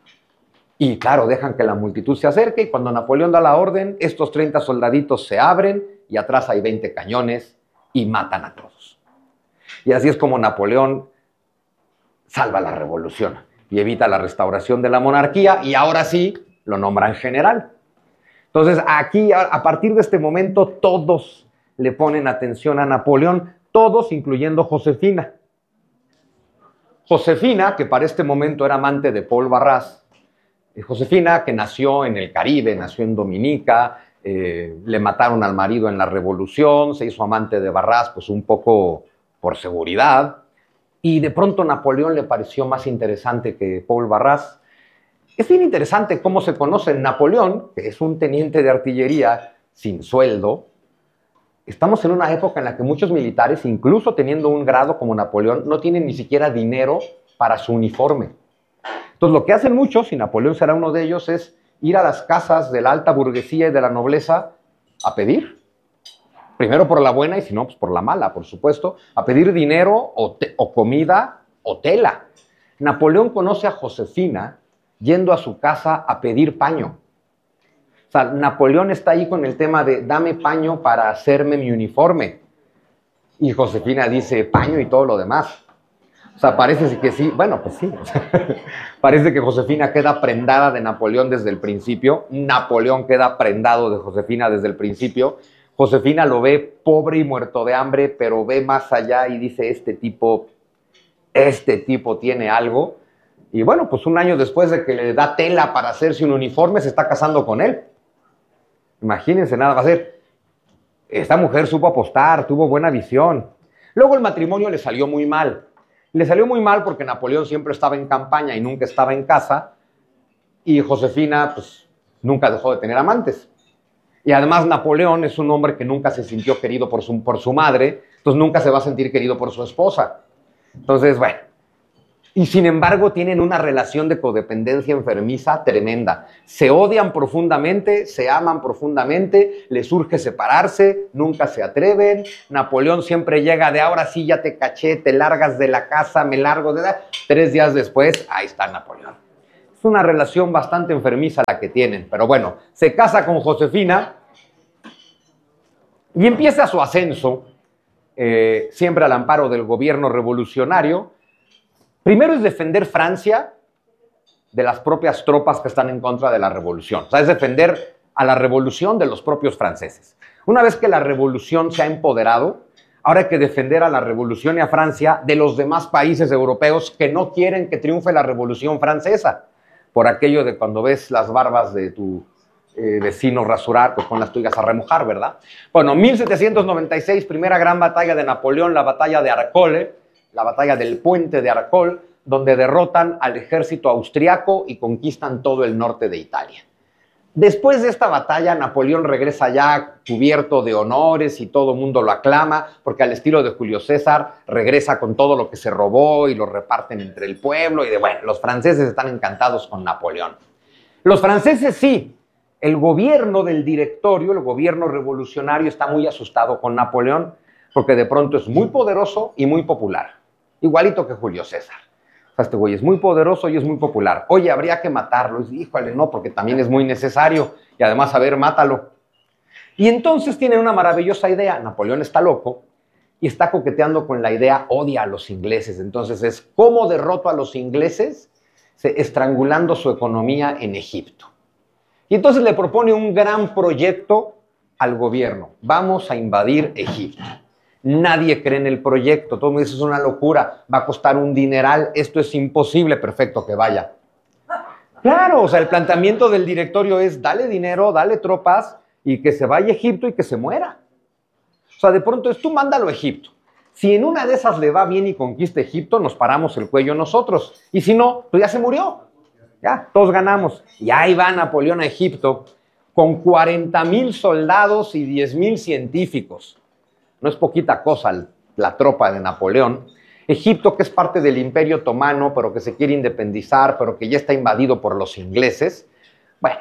y claro, dejan que la multitud se acerque, y cuando Napoleón da la orden, estos treinta soldaditos se abren, y atrás hay veinte cañones, y matan a todos. Y así es como Napoleón salva la revolución y evita la restauración de la monarquía, y ahora sí lo nombran general. Entonces aquí, a, a partir de este momento, todos le ponen atención a Napoleón, todos, incluyendo Josefina. Josefina, que para este momento era amante de Paul Barras, Josefina, que nació en el Caribe, nació en Dominica, eh, le mataron al marido en la Revolución, se hizo amante de Barras, pues un poco por seguridad, y de pronto Napoleón le pareció más interesante que Paul Barras. Es bien interesante cómo se conoce Napoleón, que es un teniente de artillería sin sueldo. Estamos en una época en la que muchos militares, incluso teniendo un grado como Napoleón, no tienen ni siquiera dinero para su uniforme. Entonces lo que hacen muchos, y Napoleón será uno de ellos, es ir a las casas de la alta burguesía y de la nobleza a pedir. Primero por la buena y si no, pues por la mala, por supuesto, a pedir dinero o, te, o comida o tela. Napoleón conoce a Josefina yendo a su casa a pedir paño. O sea, Napoleón está ahí con el tema de dame paño para hacerme mi uniforme. Y Josefina dice paño y todo lo demás. O sea, parece que sí, bueno, pues sí. Parece que Josefina queda prendada de Napoleón desde el principio. Napoleón queda prendado de Josefina desde el principio. Josefina lo ve pobre y muerto de hambre, pero ve más allá y dice, este tipo, este tipo tiene algo. Y bueno, pues un año después de que le da tela para hacerse un uniforme, se está casando con él. Imagínense, nada va a ser. Esta mujer supo apostar, tuvo buena visión. Luego el matrimonio le salió muy mal. Le salió muy mal porque Napoleón siempre estaba en campaña y nunca estaba en casa. Y Josefina, pues, nunca dejó de tener amantes. Y además Napoleón es un hombre que nunca se sintió querido por su, por su madre, entonces nunca se va a sentir querido por su esposa. Entonces, bueno. Y sin embargo tienen una relación de codependencia enfermiza tremenda. Se odian profundamente, se aman profundamente, les urge separarse, nunca se atreven. Napoleón siempre llega de ahora sí ya te caché, te largas de la casa, me largo de la... Tres días después, ahí está Napoleón. Es una relación bastante enfermiza la que tienen. Pero bueno, se casa con Josefina y empieza su ascenso, eh, siempre al amparo del gobierno revolucionario. Primero es defender Francia de las propias tropas que están en contra de la revolución. O sea, es defender a la revolución de los propios franceses. Una vez que la revolución se ha empoderado, ahora hay que defender a la revolución y a Francia de los demás países europeos que no quieren que triunfe la revolución francesa. Por aquello de cuando ves las barbas de tu eh, vecino rasurar, pues pon las tuyas a remojar, ¿verdad? Bueno, mil setecientos noventa y seis, primera gran batalla de Napoleón, la batalla de Arcole, la batalla del puente de Arcole, donde derrotan al ejército austriaco y conquistan todo el norte de Italia. Después de esta batalla, Napoleón regresa ya cubierto de honores y todo el mundo lo aclama, porque al estilo de Julio César regresa con todo lo que se robó y lo reparten entre el pueblo y de bueno, los franceses están encantados con Napoleón. Los franceses sí, el gobierno del directorio, el gobierno revolucionario está muy asustado con Napoleón, porque de pronto es muy poderoso y muy popular. Igualito que Julio César. O sea, este güey es muy poderoso y es muy popular. Oye, habría que matarlo. Y, híjole, no, porque también es muy necesario. Y además, a ver, mátalo. Y entonces tienen una maravillosa idea. Napoleón está loco y está coqueteando con la idea, odia a los ingleses. Entonces es, ¿cómo derroto a los ingleses? Estrangulando su economía en Egipto. Y entonces le propone un gran proyecto al gobierno. Vamos a invadir Egipto. Nadie cree en el proyecto, todo el mundo dice es una locura, va a costar un dineral, esto es imposible, perfecto, que vaya. Claro, o sea, el planteamiento del directorio es dale dinero, dale tropas y que se vaya a Egipto y que se muera. O sea, de pronto es tú mándalo a Egipto. Si en una de esas le va bien y conquista Egipto, nos paramos el cuello nosotros. Y si no, pues ya se murió. Ya, todos ganamos. Y ahí va Napoleón a Egipto con cuarenta mil soldados y diez mil científicos. No es poquita cosa la tropa de Napoleón. Egipto, que es parte del Imperio Otomano, pero que se quiere independizar, pero que ya está invadido por los ingleses. Bueno,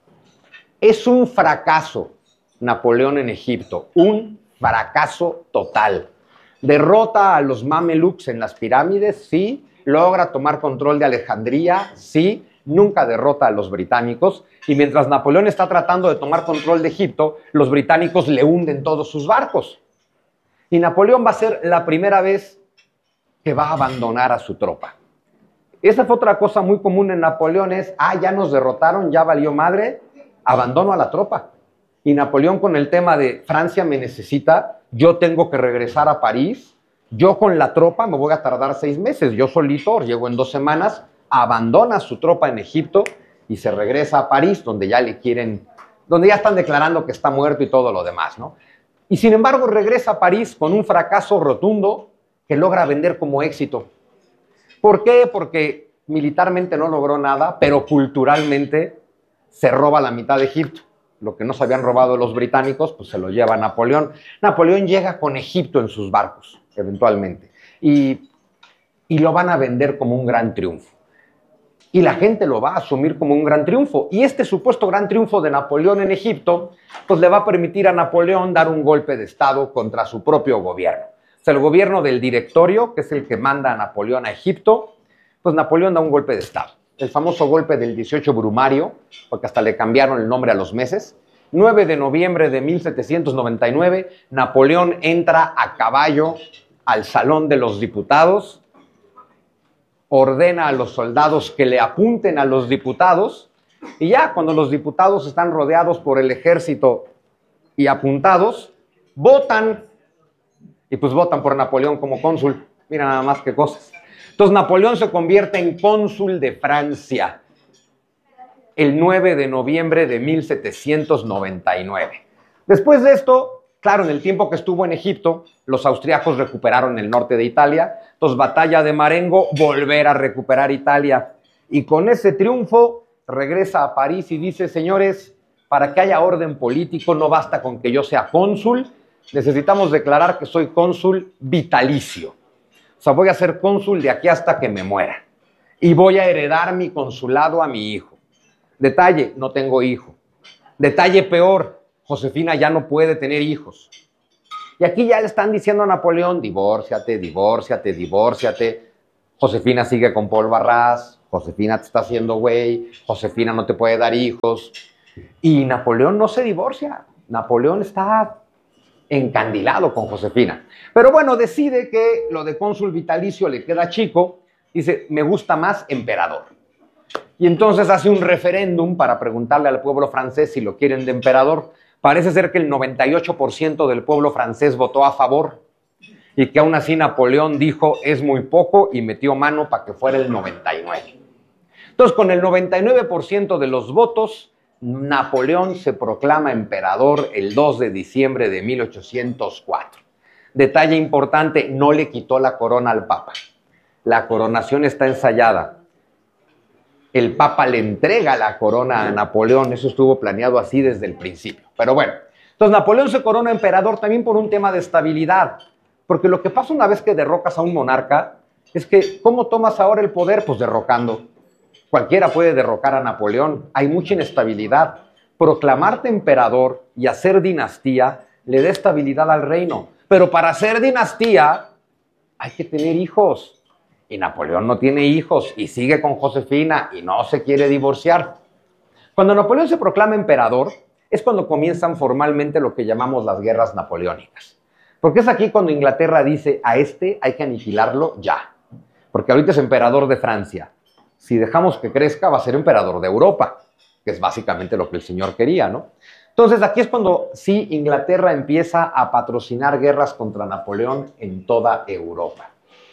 es un fracaso Napoleón en Egipto, un fracaso total. Derrota a los mamelucos en las pirámides, sí. Logra tomar control de Alejandría, sí. Nunca derrota a los británicos. Y mientras Napoleón está tratando de tomar control de Egipto, los británicos le hunden todos sus barcos. Y Napoleón va a ser la primera vez que va a abandonar a su tropa. Esa fue otra cosa muy común en Napoleón, es, ah, ya nos derrotaron, ya valió madre, abandono a la tropa. Y Napoleón con el tema de Francia me necesita, yo tengo que regresar a París, yo con la tropa me voy a tardar seis meses, yo solito llego en dos semanas, abandona su tropa en Egipto y se regresa a París, donde ya le quieren, donde ya están declarando que está muerto y todo lo demás, ¿no? Y sin embargo regresa a París con un fracaso rotundo que logra vender como éxito. ¿Por qué? Porque militarmente no logró nada, pero culturalmente se roba la mitad de Egipto. Lo que no se habían robado los británicos, pues se lo lleva Napoleón. Napoleón llega con Egipto en sus barcos, eventualmente, y, y lo van a vender como un gran triunfo. Y la gente lo va a asumir como un gran triunfo. Y este supuesto gran triunfo de Napoleón en Egipto, pues le va a permitir a Napoleón dar un golpe de Estado contra su propio gobierno. O sea, el gobierno del directorio, que es el que manda a Napoleón a Egipto, pues Napoleón da un golpe de Estado. El famoso golpe del dieciocho Brumario, porque hasta le cambiaron el nombre a los meses. nueve de noviembre de mil setecientos noventa y nueve, Napoleón entra a caballo al Salón de los Diputados, ordena a los soldados que le apunten a los diputados, y ya cuando los diputados están rodeados por el ejército y apuntados, votan, y pues votan por Napoleón como cónsul. Mira nada más qué cosas. Entonces Napoleón se convierte en cónsul de Francia el nueve de noviembre de mil setecientos noventa y nueve. Después de esto, claro, en el tiempo que estuvo en Egipto, los austriacos recuperaron el norte de Italia. Entonces, batalla de Marengo, volver a recuperar Italia. Y con ese triunfo, regresa a París y dice, señores, para que haya orden político, no basta con que yo sea cónsul, necesitamos declarar que soy cónsul vitalicio. O O sea, voy a ser cónsul de aquí hasta que me muera. Y voy a heredar mi consulado a mi hijo. Detalle, no tengo hijo. Detalle peor, Josefina ya no puede tener hijos. Y aquí ya le están diciendo a Napoleón, divórciate, divórciate, divórciate. Josefina sigue con Paul Barras, Josefina te está haciendo güey, Josefina no te puede dar hijos. Y Napoleón no se divorcia. Napoleón está encandilado con Josefina. Pero bueno, decide que lo de cónsul vitalicio le queda chico. Dice, me gusta más emperador. Y entonces hace un referéndum para preguntarle al pueblo francés si lo quieren de emperador. Parece ser que el noventa y ocho por ciento del pueblo francés votó a favor. Y que aún así Napoleón dijo, es muy poco, y metió mano para que fuera el noventa y nueve por ciento. Entonces, con el noventa y nueve por ciento de los votos, Napoleón se proclama emperador el dos de diciembre de mil ochocientos cuatro. Detalle importante, no le quitó la corona al Papa. La coronación está ensayada. El Papa le entrega la corona a Napoleón, eso estuvo planeado así desde el principio. Pero bueno, entonces Napoleón se corona emperador también por un tema de estabilidad. Porque lo que pasa una vez que derrocas a un monarca es que, ¿cómo tomas ahora el poder? Pues derrocando. Cualquiera puede derrocar a Napoleón. Hay mucha inestabilidad. Proclamarte emperador y hacer dinastía le da estabilidad al reino. Pero para hacer dinastía hay que tener hijos. Y Napoleón no tiene hijos y sigue con Josefina y no se quiere divorciar. Cuando Napoleón se proclama emperador es cuando comienzan formalmente lo que llamamos las guerras napoleónicas. Porque es aquí cuando Inglaterra dice, a este hay que aniquilarlo ya. Porque ahorita es emperador de Francia. Si dejamos que crezca, va a ser emperador de Europa, que es básicamente lo que el señor quería, ¿no? Entonces, aquí es cuando sí Inglaterra empieza a patrocinar guerras contra Napoleón en toda Europa.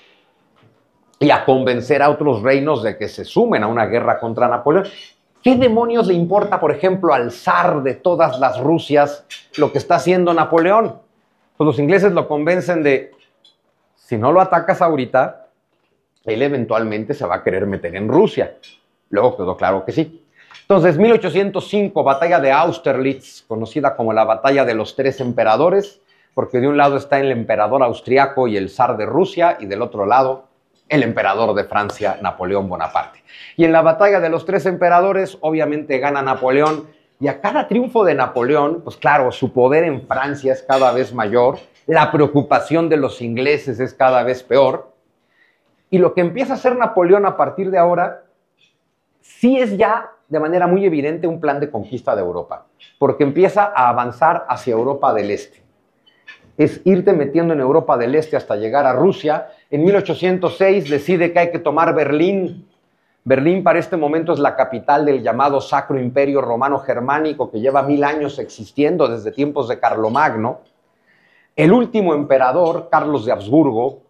Y a convencer a otros reinos de que se sumen a una guerra contra Napoleón. ¿Qué demonios le importa, por ejemplo, al zar de todas las Rusias lo que está haciendo Napoleón? Pues los ingleses lo convencen de, si no lo atacas ahorita, él eventualmente se va a querer meter en Rusia. Luego quedó claro que sí. Entonces, mil ochocientos cinco, batalla de Austerlitz, conocida como la batalla de los tres emperadores, porque de un lado está el emperador austriaco y el zar de Rusia, y del otro lado, el emperador de Francia, Napoleón Bonaparte. Y en la batalla de los tres emperadores, obviamente gana Napoleón, y a cada triunfo de Napoleón, pues claro, su poder en Francia es cada vez mayor, la preocupación de los ingleses es cada vez peor, y lo que empieza a hacer Napoleón a partir de ahora, sí es ya de manera muy evidente un plan de conquista de Europa, porque empieza a avanzar hacia Europa del Este. Es irte metiendo en Europa del Este hasta llegar a Rusia. En mil ochocientos seis decide que hay que tomar Berlín. Berlín para este momento es la capital del llamado Sacro Imperio Romano Germánico, que lleva mil años existiendo desde tiempos de Carlomagno. El último emperador, Carlos de Habsburgo,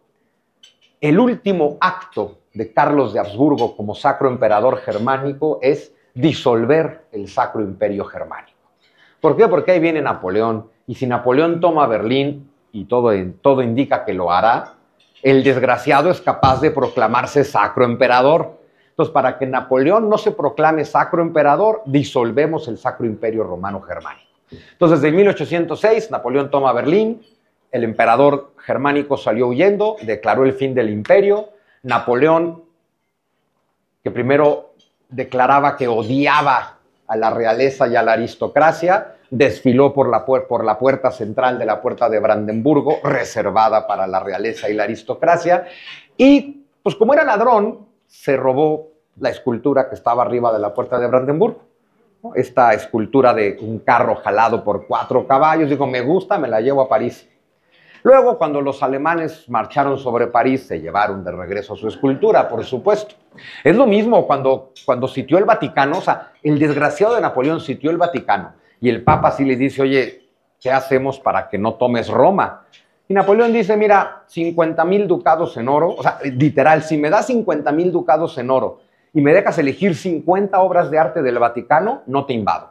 el último acto de Carlos de Habsburgo como Sacro Emperador Germánico es disolver el Sacro Imperio Germánico. ¿Por qué? Porque ahí viene Napoleón. Y si Napoleón toma Berlín, y todo, todo indica que lo hará, el desgraciado es capaz de proclamarse Sacro Emperador. Entonces, para que Napoleón no se proclame Sacro Emperador, disolvemos el Sacro Imperio Romano Germánico. Entonces, en mil ochocientos seis, Napoleón toma Berlín, el emperador germánico salió huyendo, declaró el fin del imperio. Napoleón, que primero declaraba que odiaba a la realeza y a la aristocracia, desfiló por la, por la puerta central de la puerta de Brandenburgo, reservada para la realeza y la aristocracia, y pues como era ladrón, se robó la escultura que estaba arriba de la puerta de Brandenburgo, ¿no? Esta escultura de un carro jalado por cuatro caballos, digo, me gusta, me la llevo a París. Luego, cuando los alemanes marcharon sobre París, se llevaron de regreso su escultura, por supuesto. Es lo mismo cuando, cuando sitió el Vaticano, o sea, el desgraciado de Napoleón sitió el Vaticano, y el Papa sí le dice, oye, ¿qué hacemos para que no tomes Roma? Y Napoleón dice, mira, cincuenta mil ducados en oro, o sea, literal, si me das cincuenta mil ducados en oro y me dejas elegir cincuenta obras de arte del Vaticano, no te invado.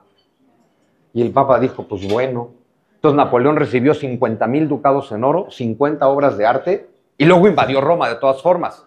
Y el Papa dijo, pues bueno. Entonces Napoleón recibió cincuenta mil ducados en oro, cincuenta obras de arte, y luego invadió Roma de todas formas.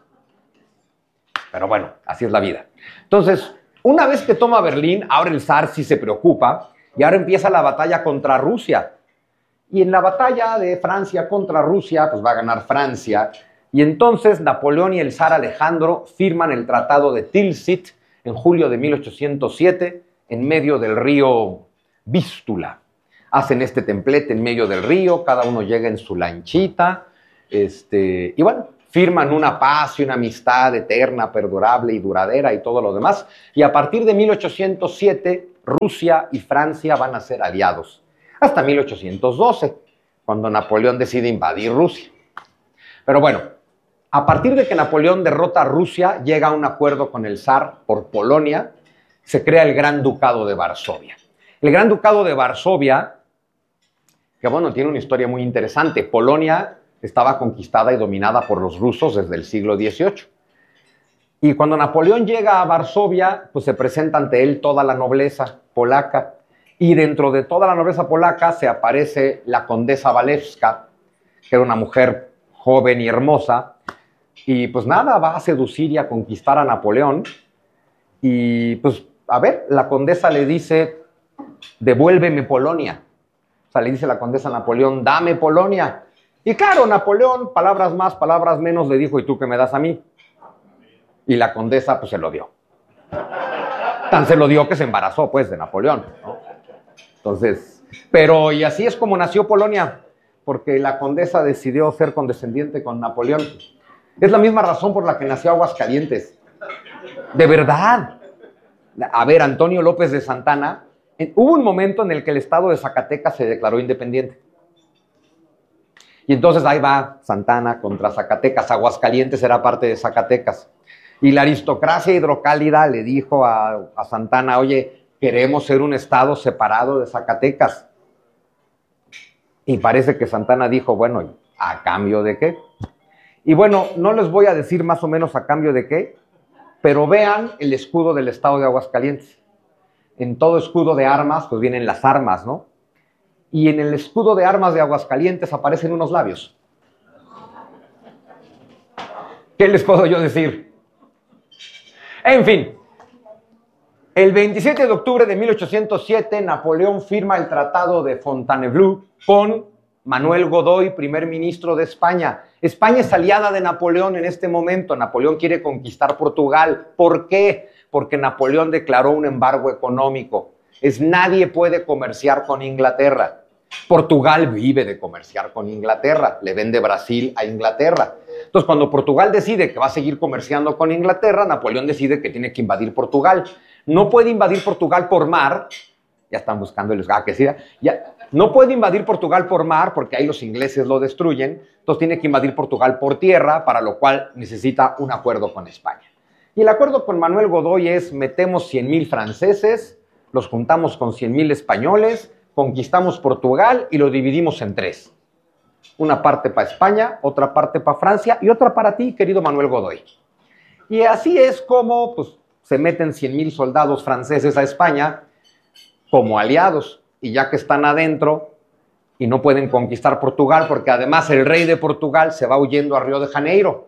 Pero bueno, así es la vida. Entonces, una vez que toma Berlín, ahora el zar sí se preocupa, y ahora empieza la batalla contra Rusia. Y en la batalla de Francia contra Rusia, pues va a ganar Francia, Y entonces Napoleón y el zar Alejandro firman el Tratado de Tilsit en julio de mil ochocientos siete en medio del río Vístula. Hacen este templete en medio del río, cada uno llega en su lanchita, este, y bueno, firman una paz y una amistad eterna, perdurable y duradera y todo lo demás. Y a partir de mil ochocientos siete, Rusia y Francia van a ser aliados. Hasta mil ochocientos doce, cuando Napoleón decide invadir Rusia. Pero bueno, a partir de que Napoleón derrota a Rusia, llega a un acuerdo con el zar por Polonia, se crea el Gran Ducado de Varsovia. El Gran Ducado de Varsovia, que bueno, tiene una historia muy interesante. Polonia estaba conquistada y dominada por los rusos desde el siglo dieciocho. Y cuando Napoleón llega a Varsovia, pues se presenta ante él toda la nobleza polaca. Y dentro de toda la nobleza polaca se aparece la condesa Walewska, que era una mujer joven y hermosa. Y pues nada, va a seducir y a conquistar a Napoleón. Y pues, a ver, la condesa le dice, devuélveme Polonia. O sea, le dice la condesa a Napoleón, dame Polonia. Y claro, Napoleón, palabras más, palabras menos, le dijo, ¿y tú qué me das a mí? Y la condesa, pues, se lo dio. Tan se lo dio que se embarazó, pues, de Napoleón, ¿no? Entonces, pero, y así es como nació Polonia, porque la condesa decidió ser condescendiente con Napoleón. Es la misma razón por la que nació Aguascalientes. De verdad. A ver, Antonio López de Santana, en, hubo un momento en el que el estado de Zacatecas se declaró independiente. Y entonces ahí va Santana contra Zacatecas. Aguascalientes era parte de Zacatecas. Y la aristocracia hidrocálida le dijo a, a Santana, oye, queremos ser un estado separado de Zacatecas. Y parece que Santana dijo, bueno, ¿a cambio de qué? Y bueno, no les voy a decir más o menos a cambio de qué, pero vean el escudo del estado de Aguascalientes. En todo escudo de armas, pues vienen las armas, ¿no? Y en el escudo de armas de Aguascalientes aparecen unos labios. ¿Qué les puedo yo decir? En fin, el veintisiete de octubre de mil ochocientos siete, Napoleón firma el Tratado de Fontainebleau con Manuel Godoy, primer ministro de España. España es aliada de Napoleón en este momento. Napoleón quiere conquistar Portugal. ¿Por qué? Porque Napoleón declaró un embargo económico. Es nadie puede comerciar con Inglaterra. Portugal vive de comerciar con Inglaterra. Le vende Brasil a Inglaterra. Entonces, cuando Portugal decide que va a seguir comerciando con Inglaterra, Napoleón decide que tiene que invadir Portugal. No puede invadir Portugal por mar. Ya están buscando el... Ah, que sí, ya... No puede invadir Portugal por mar porque ahí los ingleses lo destruyen. Entonces tiene que invadir Portugal por tierra, para lo cual necesita un acuerdo con España. Y el acuerdo con Manuel Godoy es, metemos cien mil franceses, los juntamos con cien mil españoles, conquistamos Portugal y lo dividimos en tres. Una parte para España, otra parte para Francia y otra para ti, querido Manuel Godoy. Y así es como pues, se meten cien mil soldados franceses a España como aliados. Y ya que están adentro y no pueden conquistar Portugal, porque además el rey de Portugal se va huyendo a Río de Janeiro.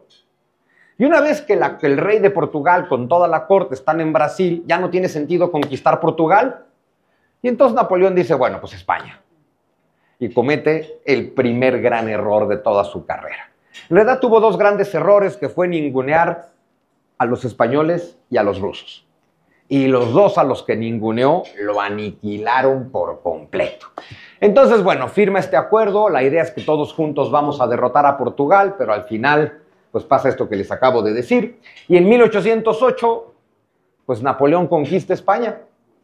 Y una vez que, la, que el rey de Portugal con toda la corte están en Brasil, ya no tiene sentido conquistar Portugal. Y entonces Napoleón dice, bueno, pues España. Y comete el primer gran error de toda su carrera. En realidad tuvo dos grandes errores, que fue ningunear a los españoles y a los rusos. Y los dos a los que ninguneó lo aniquilaron por completo. Entonces, bueno, firma este acuerdo. La idea es que todos juntos vamos a derrotar a Portugal, pero al final, pues pasa esto que les acabo de decir. Y en mil ochocientos ocho, pues Napoleón conquista España.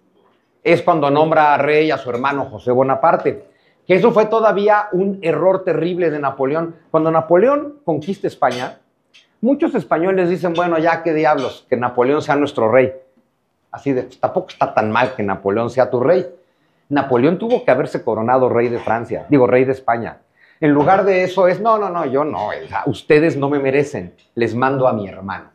Es cuando nombra a rey a su hermano José Bonaparte. Que eso fue todavía un error terrible de Napoleón. Cuando Napoleón conquista España, muchos españoles dicen, bueno, ya qué diablos, que Napoleón sea nuestro rey. Así de, pues, tampoco está tan mal que Napoleón sea tu rey. Napoleón tuvo que haberse coronado rey de Francia, digo, rey de España. En lugar de eso es, no, no, no, yo no, ustedes no me merecen, les mando a mi hermano.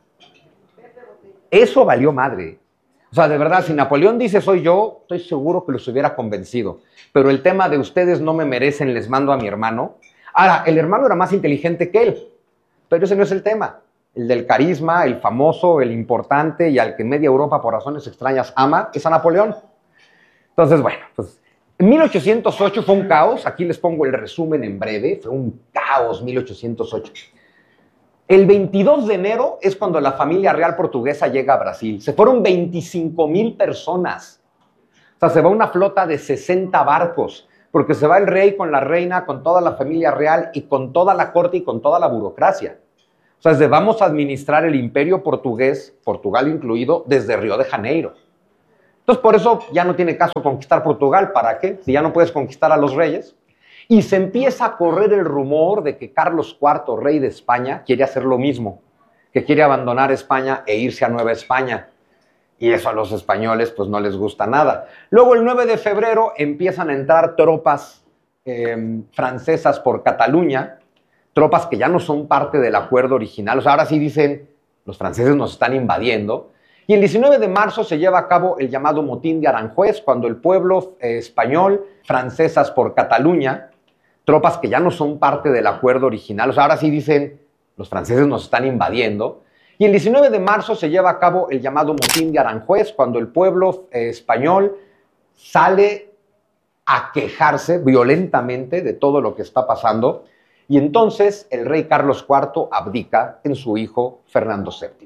Eso valió madre. O sea, de verdad, si Napoleón dice soy yo, estoy seguro que los hubiera convencido. Pero el tema de ustedes no me merecen, les mando a mi hermano. Ahora, el hermano era más inteligente que él, pero ese no es el tema. El del carisma, el famoso, el importante y al que media Europa por razones extrañas ama, es a Napoleón. Entonces, bueno, pues en mil ochocientos ocho fue un caos. Aquí les pongo el resumen en breve. Fue un caos mil ochocientos ocho. El veintidós de enero es cuando la familia real portuguesa llega a Brasil. Se fueron veinticinco mil personas. O sea, se va una flota de sesenta barcos, porque se va el rey con la reina, con toda la familia real y con toda la corte y con toda la burocracia. O sea, desde vamos a administrar el imperio portugués, Portugal incluido, desde Río de Janeiro. Entonces, por eso ya no tiene caso conquistar Portugal. ¿Para qué? Si ya no puedes conquistar a los reyes. Y se empieza a correr el rumor de que Carlos cuarto, rey de España, quiere hacer lo mismo, que quiere abandonar España e irse a Nueva España. Y eso a los españoles pues no les gusta nada. Luego el nueve de febrero empiezan a entrar tropas eh, francesas por Cataluña, tropas que ya no son parte del acuerdo original. O sea, ahora sí dicen, los franceses nos están invadiendo. Y el diecinueve de marzo se lleva a cabo el llamado Motín de Aranjuez, cuando el pueblo eh, español, francesas por Cataluña, tropas que ya no son parte del acuerdo original. O sea, ahora sí dicen, los franceses nos están invadiendo. Y el diecinueve de marzo se lleva a cabo el llamado Motín de Aranjuez, cuando el pueblo eh, español sale a quejarse violentamente de todo lo que está pasando. Y entonces el rey Carlos cuarto abdica en su hijo Fernando séptimo.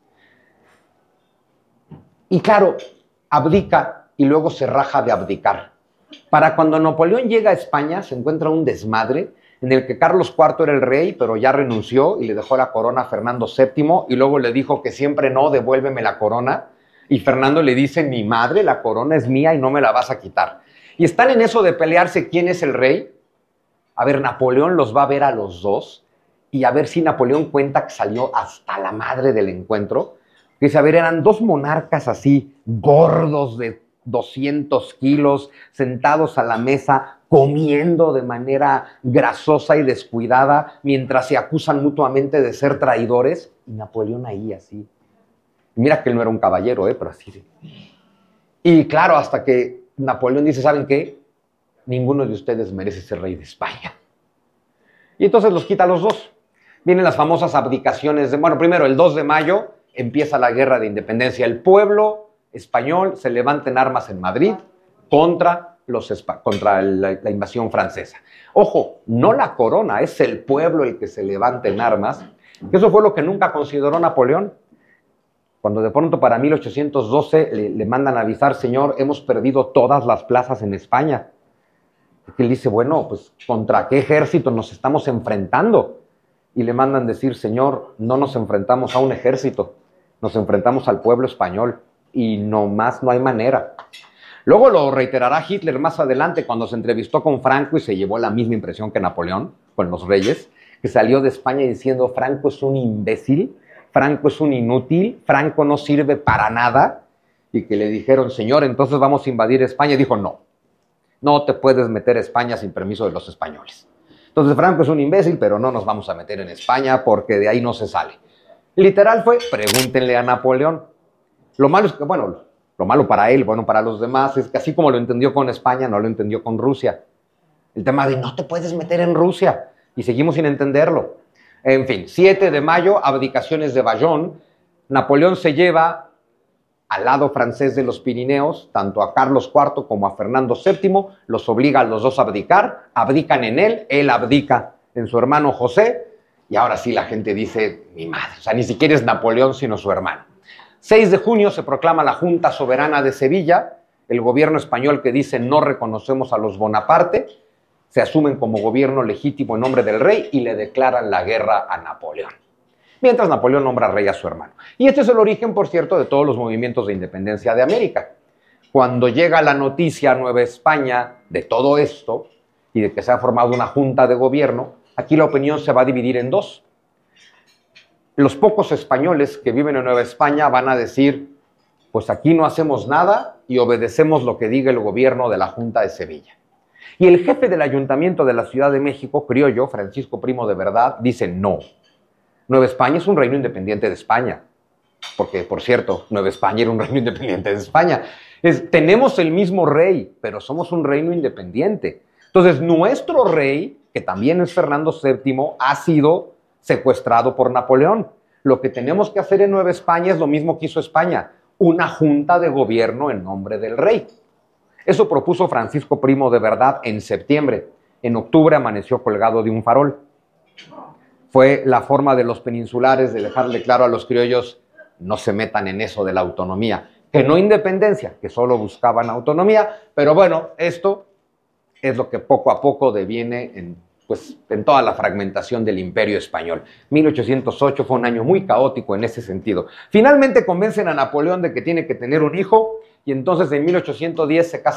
Y claro, abdica y luego se raja de abdicar. Para cuando Napoleón llega a España, se encuentra un desmadre en el que Carlos cuarto era el rey, pero ya renunció y le dejó la corona a Fernando séptimo, y luego le dijo que siempre no, devuélveme la corona. Y Fernando le dice, mi madre, la corona es mía y no me la vas a quitar. Y están en eso de pelearse quién es el rey. A ver, Napoleón los va a ver a los dos y a ver si Napoleón cuenta que salió hasta la madre del encuentro. Dice, a ver, eran dos monarcas así, gordos de doscientos kilos, sentados a la mesa, comiendo de manera grasosa y descuidada, mientras se acusan mutuamente de ser traidores. Y Napoleón ahí así. Mira que él no era un caballero, ¿eh? Pero así sí. Y claro, hasta que Napoleón dice, ¿saben qué? Ninguno de ustedes merece ser rey de España. Y entonces los quita a los dos. Vienen las famosas abdicaciones de... Bueno, primero, el dos de mayo empieza la guerra de independencia. El pueblo español se levanta en armas en Madrid contra, los, contra la, la invasión francesa. Ojo, no la corona, es el pueblo el que se levanta en armas. Eso fue lo que nunca consideró Napoleón. Cuando de pronto para mil ochocientos doce le, le mandan a avisar, señor, hemos perdido todas las plazas en España. Y él dice, bueno, pues ¿contra qué ejército nos estamos enfrentando? Y le mandan decir, señor, no nos enfrentamos a un ejército, nos enfrentamos al pueblo español. Y no más, no hay manera. Luego lo reiterará Hitler más adelante cuando se entrevistó con Franco y se llevó la misma impresión que Napoleón con los reyes, que salió de España diciendo, Franco es un imbécil, Franco es un inútil, Franco no sirve para nada, y que le dijeron, señor, entonces vamos a invadir España. Y dijo, no, no te puedes meter a España sin permiso de los españoles. Entonces Franco es un imbécil, pero no nos vamos a meter en España porque de ahí no se sale. Literal fue, pregúntenle a Napoleón. Lo malo es que, bueno, lo malo para él, bueno, para los demás, es que así como lo entendió con España, no lo entendió con Rusia. El tema de no te puedes meter en Rusia, y seguimos sin entenderlo. En fin, siete de mayo, abdicaciones de Bayonne. Napoleón se lleva al lado francés de los Pirineos, tanto a Carlos cuarto como a Fernando séptimo, los obliga a los dos a abdicar, abdican en él, él abdica en su hermano José, y ahora sí la gente dice, mi madre, o sea, ni siquiera es Napoleón, sino su hermano. seis de junio se proclama la Junta Soberana de Sevilla, el gobierno español que dice no reconocemos a los Bonaparte, se asumen como gobierno legítimo en nombre del rey y le declaran la guerra a Napoleón. Mientras Napoleón nombra rey a su hermano. Y este es el origen, por cierto, de todos los movimientos de independencia de América. Cuando llega la noticia a Nueva España de todo esto y de que se ha formado una junta de gobierno, aquí la opinión se va a dividir en dos. Los pocos españoles que viven en Nueva España van a decir, pues aquí no hacemos nada y obedecemos lo que diga el gobierno de la Junta de Sevilla. Y el jefe del Ayuntamiento de la Ciudad de México, criollo, Francisco Primo de Verdad, dice no. Nueva España es un reino independiente de España. Porque, por cierto, Nueva España era un reino independiente de España. Es, tenemos el mismo rey, pero somos un reino independiente. Entonces, nuestro rey, que también es Fernando séptimo, ha sido secuestrado por Napoleón. Lo que tenemos que hacer en Nueva España es lo mismo que hizo España, una junta de gobierno en nombre del rey. Eso propuso Francisco Primo de Verdad en septiembre. En octubre amaneció colgado de un farol. fue la forma de los peninsulares de dejarle claro a los criollos: no se metan en eso de la autonomía, que no independencia, que solo buscaban autonomía. Pero bueno, esto es lo que poco a poco deviene en, pues, en toda la fragmentación del Imperio Español. mil ochocientos ocho fue un año muy caótico en ese sentido. Finalmente convencen a Napoleón de que tiene que tener un hijo, y entonces en mil ochocientos diez se casa